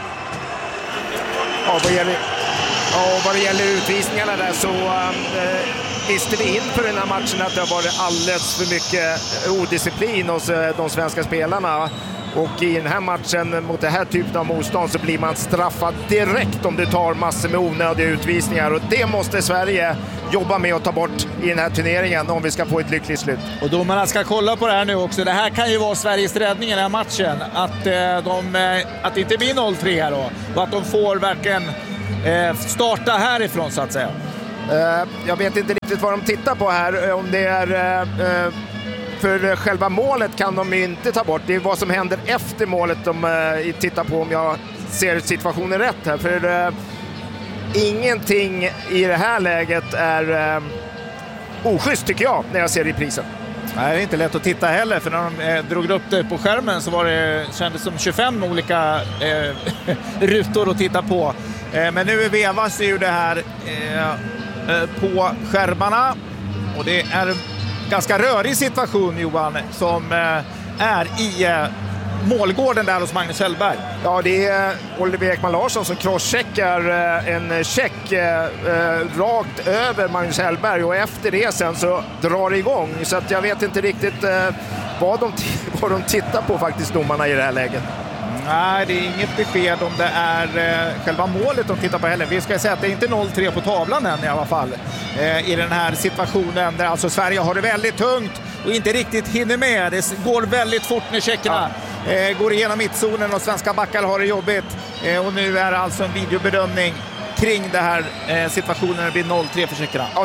Ja, vad det gäller utvisningarna där så visste vi inför den här matchen att det har varit alldeles för mycket odisciplin hos de svenska spelarna. Och i den här matchen mot det här typen av motstånd så blir man straffad direkt om du tar massor med onödiga utvisningar. Och det måste Sverige jobba med att ta bort i den här turneringen om vi ska få ett lyckligt slut. Och domarna ska kolla på det här nu också. Det här kan ju vara Sveriges räddning i den här matchen. Att det inte blir 0-3 här då. Och att de får verkligen starta härifrån så att säga. Jag vet inte riktigt vad de tittar på här. Om det är... För själva målet kan de inte ta bort. Det är vad som händer efter målet de tittar på, om jag ser situationen rätt här. För ingenting i det här läget är oschysst tycker jag när jag ser reprisen. Nej, det är inte lätt att titta heller, för när de drog upp det på skärmen så kändes som 25 olika rutor att titta på. Men nu vevas ju det här på skärmarna och det är ganska rörig situation, Johan, som är i målgården där hos Magnus Hellberg. Ja, det är Oliver Ekman Larsson som crosscheckar en check rakt över Magnus Hellberg, och efter det sen så drar det igång. Så att jag vet inte riktigt vad de tittar på faktiskt, domarna i det här läget. Nej, det är inget besked om det är själva målet de tittar på heller. Vi ska säga att det är inte 0-3 på tavlan än i alla fall. I den här situationen där alltså Sverige har det väldigt tungt och inte riktigt hinner med. Det går väldigt fort när tjeckerna går igenom mittzonen och svenska backar har det jobbigt. Och nu är det alltså en videobedömning kring det här situationen när det blir 0-3 för tjeckerna. Ja,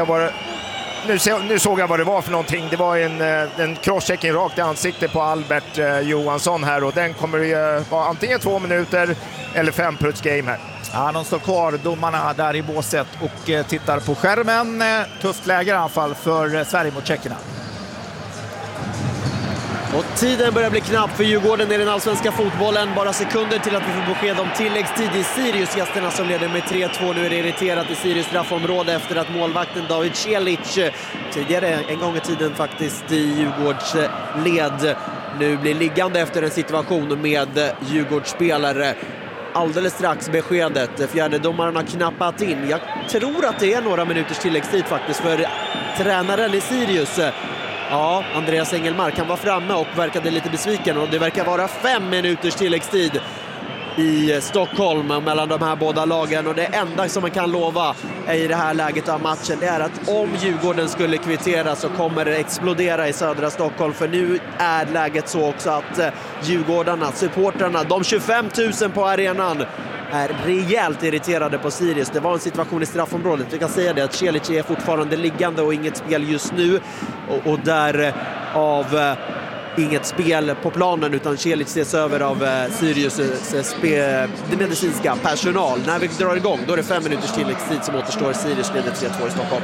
nu såg jag vad det var för någonting. Det var en crosschecking rakt i ansiktet på Albert Johansson här, och den kommer ju vara antingen 2 minuter eller 5 plus game här. Ja, de står kvar, domarna där i båset, och tittar på skärmen. Tufft läge i alla fall för Sverige mot tjeckerna. Och tiden börjar bli knapp för Djurgården i den allsvenska fotbollen. Bara sekunder till att vi får besked om tilläggstid i Sirius. Gästerna som leder med 3-2. Nu är det irriterat i Sirius straffområde efter att målvakten David Celic, tidigare en gång i tiden faktiskt i Djurgårds led, nu blir liggande efter en situation med Djurgårdsspelare. Alldeles strax beskedet. Fjärdedomaren har knappat in. Jag tror att det är några minuters tilläggstid faktiskt för tränaren i Sirius. Ja, Andreas Engelmark, han var framme och verkade lite besviken, och det verkar vara 5 minuters tilläggstid i Stockholm mellan de här båda lagen, och det enda som man kan lova i det här läget av matchen, det är att om Djurgården skulle kvittera så kommer det explodera i södra Stockholm, för nu är läget så också att Djurgårdarna, supportrarna, de 25 000 på arenan är rejält irriterade på Sirius. Det var en situation i straffområdet. Vi kan säga det att Celic är fortfarande liggande och inget spel just nu, och där av inget spel på planen, utan Celic ses över av Sirius det medicinska personal. När vi drar igång, då är det 5 minuters tilläggstid som återstår. Sirius leder 3-2 i Stockholm.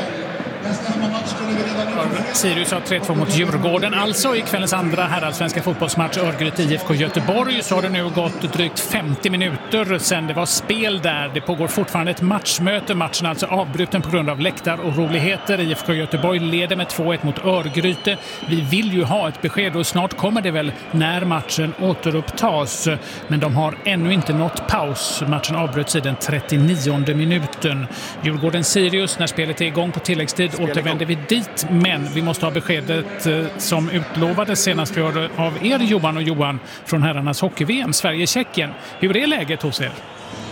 Sirius har 3-2 mot Djurgården. Alltså i kvällens andra herrallsvenska fotbollsmatch Örgryte IFK Göteborg så har det nu gått drygt 50 minuter sedan det var spel där. Det pågår fortfarande ett matchmöte. Matchen är alltså avbruten på grund av läktaroroligheter. IFK Göteborg leder med 2-1 mot Örgryte. Vi vill ju ha ett besked, och snart kommer det väl när matchen återupptas. Men de har ännu inte nått paus. Matchen avbröts i den 39:e minuten. Djurgården-Sirius, när spelet är igång på tilläggstid, återvänder vi dit, men vi måste ha beskedet som utlovades senast vi hörde av er, Johan och Johan, från herrarnas hockey-VM, Sverige-Tjeckien. Hur är läget hos er?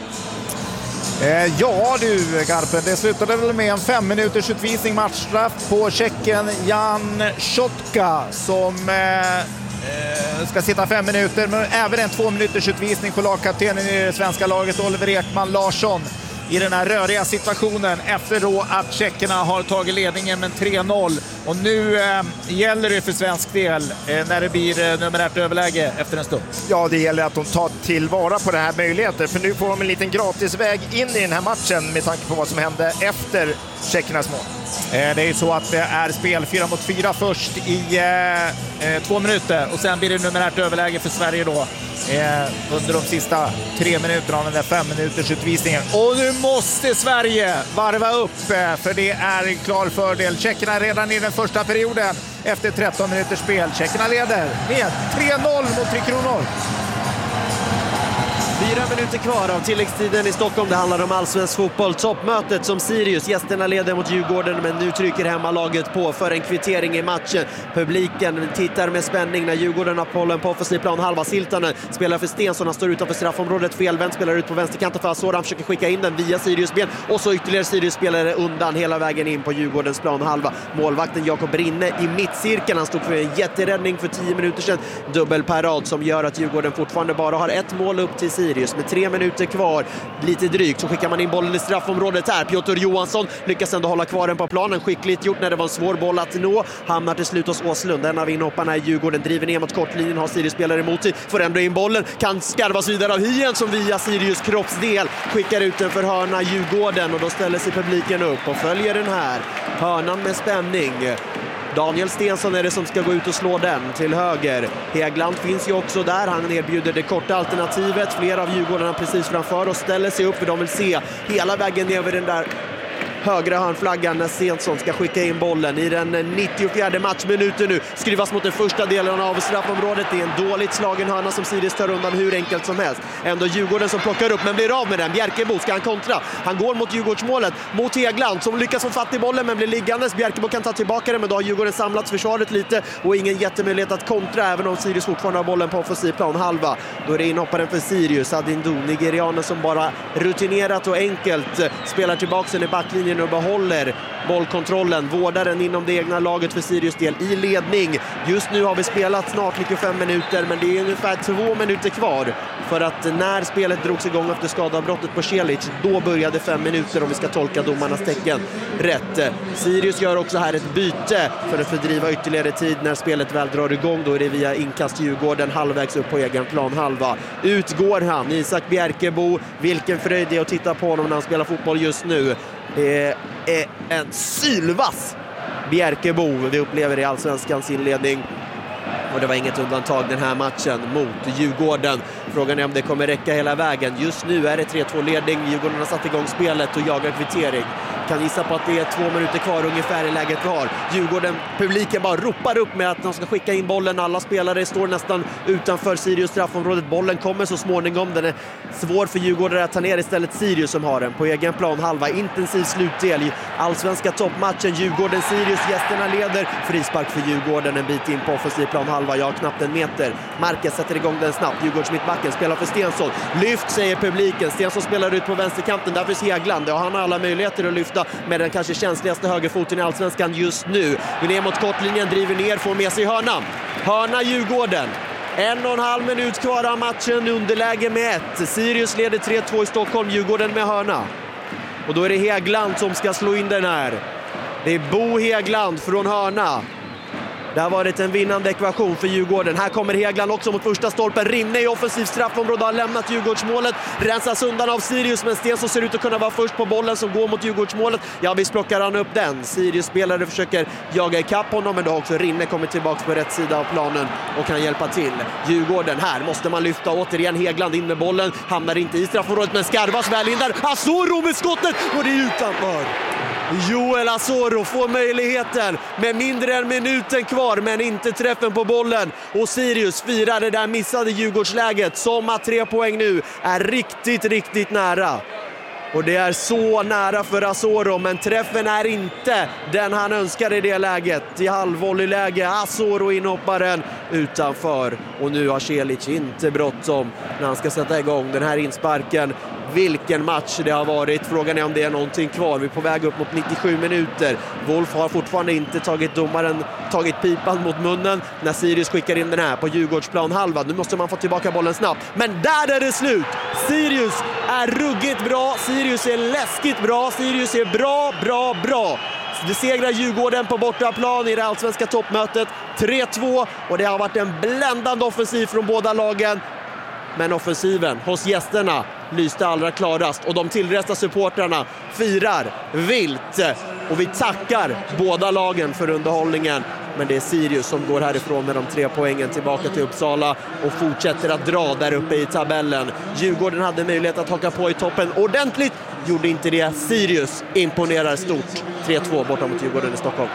Ja du Garpen, det slutade väl med en 5 minuters utvisning, matchstraff på Tjeckien Jan Šotka som ska sitta 5 minuter, men även en 2 minuters utvisning på lagkaptenen i det svenska laget Oliver Ekman Larsson. i den här röriga situationen efter då att tjeckerna har tagit ledningen med 3-0. Och nu gäller det för svensk del när det blir numerärt överläge efter en stund. Ja, det gäller att de tar tillvara på den här möjligheten, för nu får de en liten gratisväg in i den här matchen med tanke på vad som hände efter tjeckernas mål. Det är så att det är spel 4-mot-4 först i 2 minuter och sen blir det numerärt överläge för Sverige då under de sista 3 minuterna av den där 5 minuters utvisningen. Och nu måste Sverige varva upp, för det är en klar fördel. Tjeckerna redan i den första perioden efter 13 minuters spel. Tjeckerna leder med 3-0 mot Tre Kronor. 4 minuter kvar av tilläggstiden i Stockholm. Det handlar om allsvensk fotboll. Toppmötet som Sirius. Gästerna leder mot Djurgården, men nu trycker hemmalaget på för en kvittering i matchen. Publiken tittar med spänning när Djurgården har bollen på offensiv plan. Halva Siltanen spelar för Stensson. Han står utanför straffområdet. Felvänd spelar ut på vänsterkanten för Asor. Han försöker skicka in den via Sirius ben. Och så ytterligare Sirius spelare undan hela vägen in på Djurgårdens plan halva. Målvakten Jakob Rinne i mittcirkeln. Han stod för en jätteräddning för 10 minuter sedan. Dubbelparad som gör att Djurgården fortfarande bara har ett mål upp till Sirius. Med 3 minuter kvar, lite drygt, så skickar man in bollen i straffområdet här. Piotr Johansson lyckas ändå hålla kvar den på planen. Skickligt gjort när det var en svår boll att nå. Hamnar till slut hos Åslund. En av inhopparna i Djurgården driver ner mot kortlinjen. Har Sirius spelare emot sig. Får ändå in bollen. Kan skarvas vidare av Hien som via Sirius kroppsdel skickar ut den för hörna Djurgården. Och då ställer sig publiken upp och följer den här hörnan med spänning. Daniel Stensson är det som ska gå ut och slå den till höger. Hägglund finns ju också där. Han erbjuder det korta alternativet. Flera av Djurgårdarna precis framför och ställer sig upp, för de vill se hela vägen ner över den där högra hörnflaggan när Stensson ska skicka in bollen. I den 94:e matchminuten nu skruvas mot den första delen av straffområdet. Det är en dåligt slagen hörna som Sirius tar undan hur enkelt som helst. Ändå Djurgården som plockar upp men blir av med den. Bjerkebo ska han kontra. Han går mot Djurgårdsmålet mot Hägglund som lyckas få fatt i bollen men blir liggandes. Bjerkebo kan ta tillbaka den, men då har Djurgården samlat försvaret lite och ingen jättemöjlighet att kontra, även om Sirius fortfarande har bollen på offensiv plan halva. Då är det inhopparen för Sirius, Adindu, nigerianen, som bara rutinerat och enkelt spelar tillbaka den i backlinjen och behåller bollkontrollen. Vårdaren inom det egna laget för Sirius del i ledning. Just nu har vi spelat snart 95 minuter, men det är ungefär 2 minuter kvar, för att när spelet drogs igång efter skadeavbrottet på Celic, då började 5 minuter om vi ska tolka domarnas tecken rätt. Sirius gör också här ett byte för att fördriva ytterligare tid när spelet väl drar igång. Då är det via inkast Djurgården halvvägs upp på egen plan halva. Utgår han, Isak Bjerkebo. Vilken fröjd det är att titta på honom när han spelar fotboll just nu. Det är en sylvass Bjerkebo vi upplever i allsvenskans inledning. Och det var inget undantag den här matchen mot Djurgården. Frågan är om det kommer räcka hela vägen. Just nu är det 3-2-ledning. Djurgården har satt igång spelet och jagar kvittering. Kan gissa på att det är 2 minuter kvar ungefär i läget vi har. Djurgården, publiken bara ropar upp med att de ska skicka in bollen. Alla spelare står nästan utanför Sirius straffområdet. Bollen kommer så småningom. Den är svår för Djurgården att ta ner, istället Sirius som har den på egen plan halva. Intensiv slutdel i allsvenska toppmatchen. Djurgården-Sirius, gästerna leder. Frispark för Djurgården en bit in på offensiv plan halva. Ja, knappt en meter. Marquez sätter igång den snabbt. Djurgårds mittbacken spelar för Stensson. Lyft, säger publiken. Stensson spelar ut på vänsterkanten. Därför är Hägglund. Ja, han har alla möjligheter att lyfta med den kanske känsligaste högerfoten i allsvenskan just nu. Vi ner mot kortlinjen, driver ner, får med sig hörna. Hörna Djurgården. 1,5 minut kvar av matchen, underläge med 1. Sirius leder 3-2 i Stockholm, Djurgården med hörna. Och då är det Hägglund som ska slå in den här. Det är Bo Hägglund från hörna. Det har varit en vinnande ekvation för Djurgården. Här kommer Hägglund också mot första stolpen. Rinne i offensiv straffområde har lämnat Djurgårdsmålet. Rensas undan av Sirius, men Stensson ser ut att kunna vara först på bollen som går mot Djurgårdsmålet. Ja, visst plockar han upp den. Sirius-spelare försöker jaga ikapp honom, men då har också Rinne kommit tillbaka på rätt sida av planen och kan hjälpa till. Djurgården, här måste man lyfta återigen. Hägglund in med bollen. Hamnar inte i straffområdet, men skarvas väl in där. Asoro med skottet och det är utanför. Joel Asoro får möjligheten med mindre än minuten kvar, men inte träffen på bollen. Och Sirius firar det där missade Djurgårdsläget, som att 3 poäng nu är riktigt nära. Och det är så nära för Asoro, men träffen är inte den han önskar i det läget. I halvvolleyläge, Asoro inhopparen utanför. Och nu har Celic inte bråttom när han ska sätta igång den här insparken Vilken match det har varit. Frågan är om det är någonting kvar. Vi är på väg upp mot 97 minuter. Wolf har fortfarande inte tagit pipan mot munnen när Sirius skickar in den här på Djurgårdsplan halva. Nu måste man få tillbaka bollen snabbt. Men där är det slut! Sirius är ruggigt bra. Sirius är läskigt bra. Sirius är bra. Det segrar Djurgården på bortaplan i det allsvenska toppmötet 3-2 och det har varit en bländande offensiv från båda lagen. Men offensiven hos gästerna lyste allra klarast och de tillresta supportrarna firar vilt. Och vi tackar båda lagen för underhållningen. Men det är Sirius som går härifrån med de 3 poängen tillbaka till Uppsala och fortsätter att dra där uppe i tabellen. Djurgården hade möjlighet att haka på i toppen ordentligt. Gjorde inte det. Sirius imponerar stort. 3-2 borta mot Djurgården i Stockholm.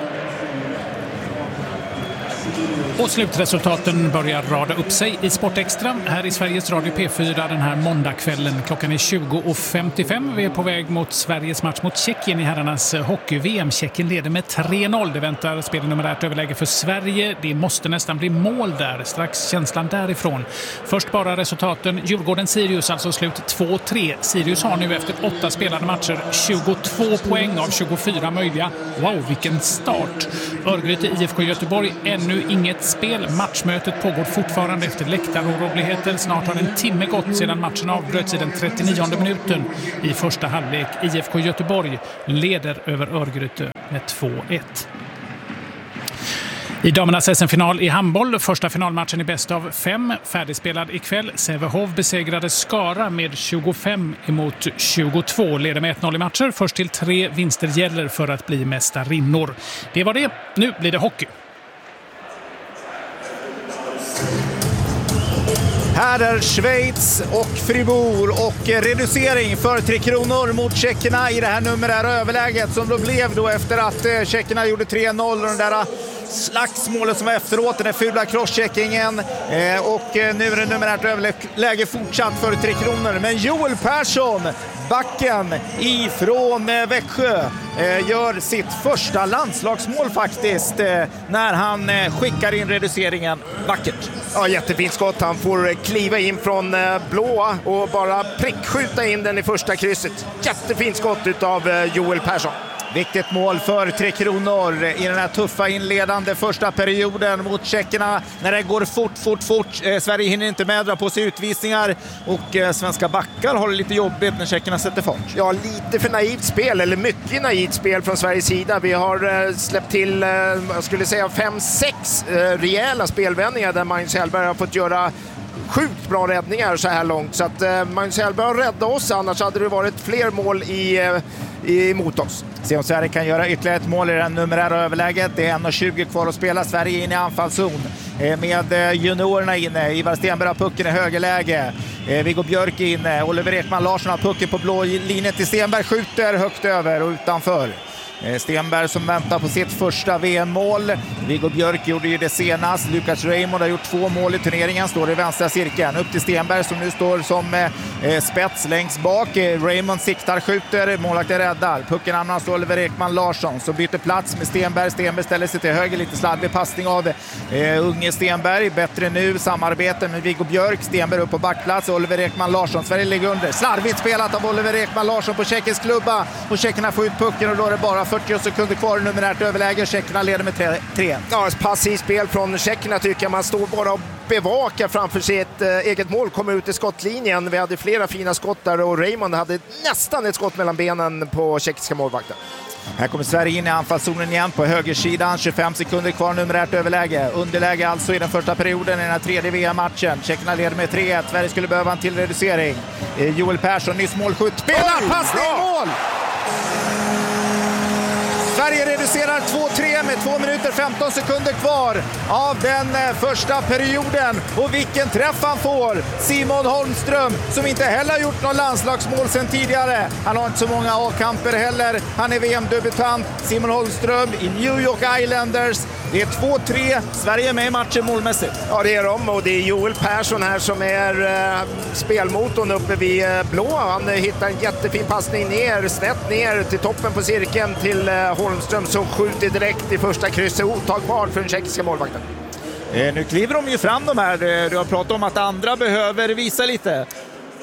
Och slutresultaten börjar rada upp sig i Sportextra här i Sveriges Radio P4 den här måndagskvällen. Klockan är 20:55. Vi är på väg mot Sveriges match mot Tjeckien i herrarnas hockey-VM. Tjeckien leder med 3-0. Det väntar spelnumerärt överläge för Sverige. Det måste nästan bli mål där. Strax känslan därifrån. Först bara resultaten. Djurgården-Sirius alltså slut 2-3. Sirius har nu efter 8 spelade matcher 22 poäng av 24 möjliga. Wow, vilken start! Örgryte IFK Göteborg ännu inget spel. Matchmötet pågår fortfarande efter läktaroroligheter. Snart har en timme gått sedan matchen avbröts i den 39:e minuten i första halvlek. IFK Göteborg leder över Örgryte med 2-1. I damernas SM-final i handboll, första finalmatchen i bäst av 5, färdigspelad ikväll. Sävehof besegrade Skara med 25-22, leder med 1-0 i matcher. Först till 3 vinster gäller för att bli mästarinnor. Det var det, nu blir det hockey. Här är Schweiz och Fribourg och reducering för Tre Kronor mot tjeckerna i det här numerära överläget som då blev då efter att tjeckerna gjorde 3-0 och den där slagsmålet som var efteråt, den där fula crosscheckingen och nu är det numerärt överläge fortsatt för Tre Kronor. Men Joel Persson, backen ifrån Växjö, gör sitt första landslagsmål faktiskt när han skickar in reduceringen vackert. Ja, jättefint skott. Han får kliva in från blå och bara prickskjuta in den i första krysset. Jättefint skott utav Joel Persson. Viktigt mål för Tre Kronor i den här tuffa inledande första perioden mot tjeckerna. När det går fort. Sverige hinner inte med, dra på sig utvisningar och svenska backar har det lite jobbigt när tjeckerna sätter fart. Ja, lite för naivt spel, eller mycket naivt spel från Sveriges sida. Vi har släppt till, jag skulle säga 5-6 rejäla spelvändningar där Magnus Hellberg har fått göra sjukt bra räddningar så här långt. Så att Magnus Hellberg har räddat oss, annars hade det varit fler mål emot oss. Se om Sverige kan göra ytterligare ett mål i det numerära överläget. Det är 1:20 kvar att spela. Sverige in i anfallszon med juniorerna inne. Ivar Stenberg har pucken i högerläge. Viggo Björk inne. Oliver Ekman Larsson har pucken på blå linjen till Stenberg. Skjuter högt över och utanför. Stenberg som väntar på sitt första VM-mål. Viggo Björk gjorde ju det senast. Lucas Raymond har gjort 2 mål i turneringen. Står i vänstra cirkeln. Upp till Stenberg som nu står som spets längst bak. Raymond siktar, skjuter. Målvakten räddar. Pucken hamnar hos Oliver Ekman Larsson. Så byter plats med Stenberg. Stenberg ställer sig till höger. Lite slarvig passning av unge Stenberg. Bättre nu. Samarbete med Viggo Björk. Stenberg upp på backplats. Oliver Ekman Larsson. Sverige ligger under. Slarvigt spelat av Oliver Ekman Larsson på tjeckisk klubba. Och tjeckerna får ut pucken och då är det bara 40 sekunder kvar i numerärt överläge. Tjeckerna leder med 3. Ja, passivt spel från tjeckerna tycker jag. Man står bara och bevakar framför sitt eget mål. Kommer ut i skottlinjen. Vi hade flera fina skott där och Raymond hade nästan ett skott mellan benen på tjeckiska målvakten. Här kommer Sverige in i anfallszonen igen på högersidan. 25 sekunder kvar numerärt överläge. Underläge alltså i den första perioden i den här 3:e VM-matchen. Tjeckerna leder med 3-1. Sverige skulle behöva en till reducering. Joel Persson, nyss målskytt. Spelar, passning, mål! Sverige reducerar 2-3 med 2 minuter 15 sekunder kvar av den första perioden. Och vilken träff han får! Simon Holmström, som inte heller har gjort någon landslagsmål sedan tidigare. Han har inte så många A-kamper heller. Han är VM-debutant. Simon Holmström i New York Islanders. Det är 2-3. Sverige är med i matchen målmässigt. Ja, det är de. Och det är Joel Persson här som är spelmotorn uppe vid blå. Han hittar en jättefin passning ner, snett ner till toppen på cirkeln till Holmström som skjuter direkt i första krysset. Otagbart för den tjeckiska målvakten. Nu kliver de ju fram de här. Du har pratat om att andra behöver visa lite.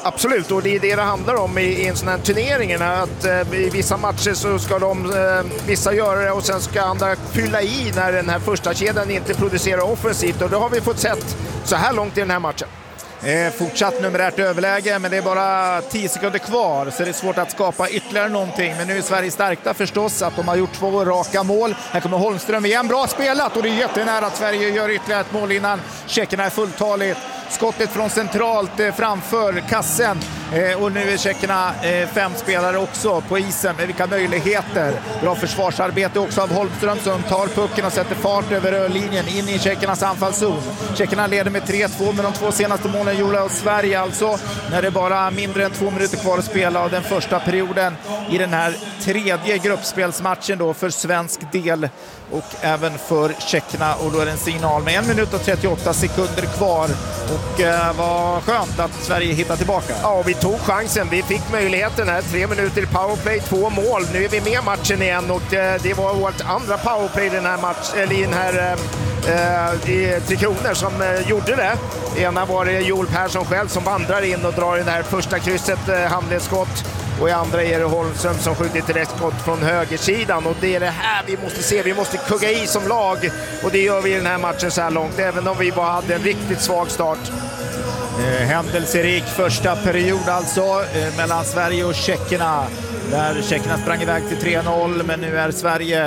Absolut, och det är det handlar om i en sån här turnering. Att i vissa matcher så ska vissa göra det och sen ska andra fylla i när den här första kedjan inte producerar offensivt. Och det har vi fått sett så här långt i den här matchen. Fortsatt numerärt överläge, men det är bara 10 sekunder kvar så det är svårt att skapa ytterligare någonting. Men nu är Sverige stärkta förstås att de har gjort 2 raka mål. Här kommer Holmström igen, bra spelat och det är jättenära att Sverige gör ytterligare ett mål innan tjeckerna är fulltaligt. Skottet från centralt framför kassen och nu är tjeckerna 5 spelare också på isen med vilka möjligheter. Bra försvarsarbete också av Holmström som tar pucken och sätter fart över rörlinjen in i tjeckernas anfallszon. Tjeckerna leder med 3-2 med de 2 senaste målen gjorda av Sverige alltså när det är bara mindre än 2 minuter kvar att spela av den första perioden i den här 3:e gruppspelsmatchen då för svensk del och även för tjeckerna, och då är det en signal med 1 minut och 38 sekunder kvar och vad skönt att Sverige hittar tillbaka. Ja, vi tog chansen, vi fick möjligheten här, 3 minuter i powerplay, 2 mål, nu är vi med matchen igen och det var vårt andra powerplay i den här matchen, eller i den här i Tre Kronor som gjorde det. Ena var det Joel Persson själv som vandrar in och drar i det här första krysset, handledsskott. Och i andra är det Holmström som skjuter direktskott från högersidan. Och det är det här vi måste se. Vi måste kugga i som lag. Och det gör vi i den här matchen så här långt. Även om vi bara hade en riktigt svag start. Händelserik första period alltså mellan Sverige och tjeckerna. Där tjeckerna sprang iväg till 3-0. Men nu är Sverige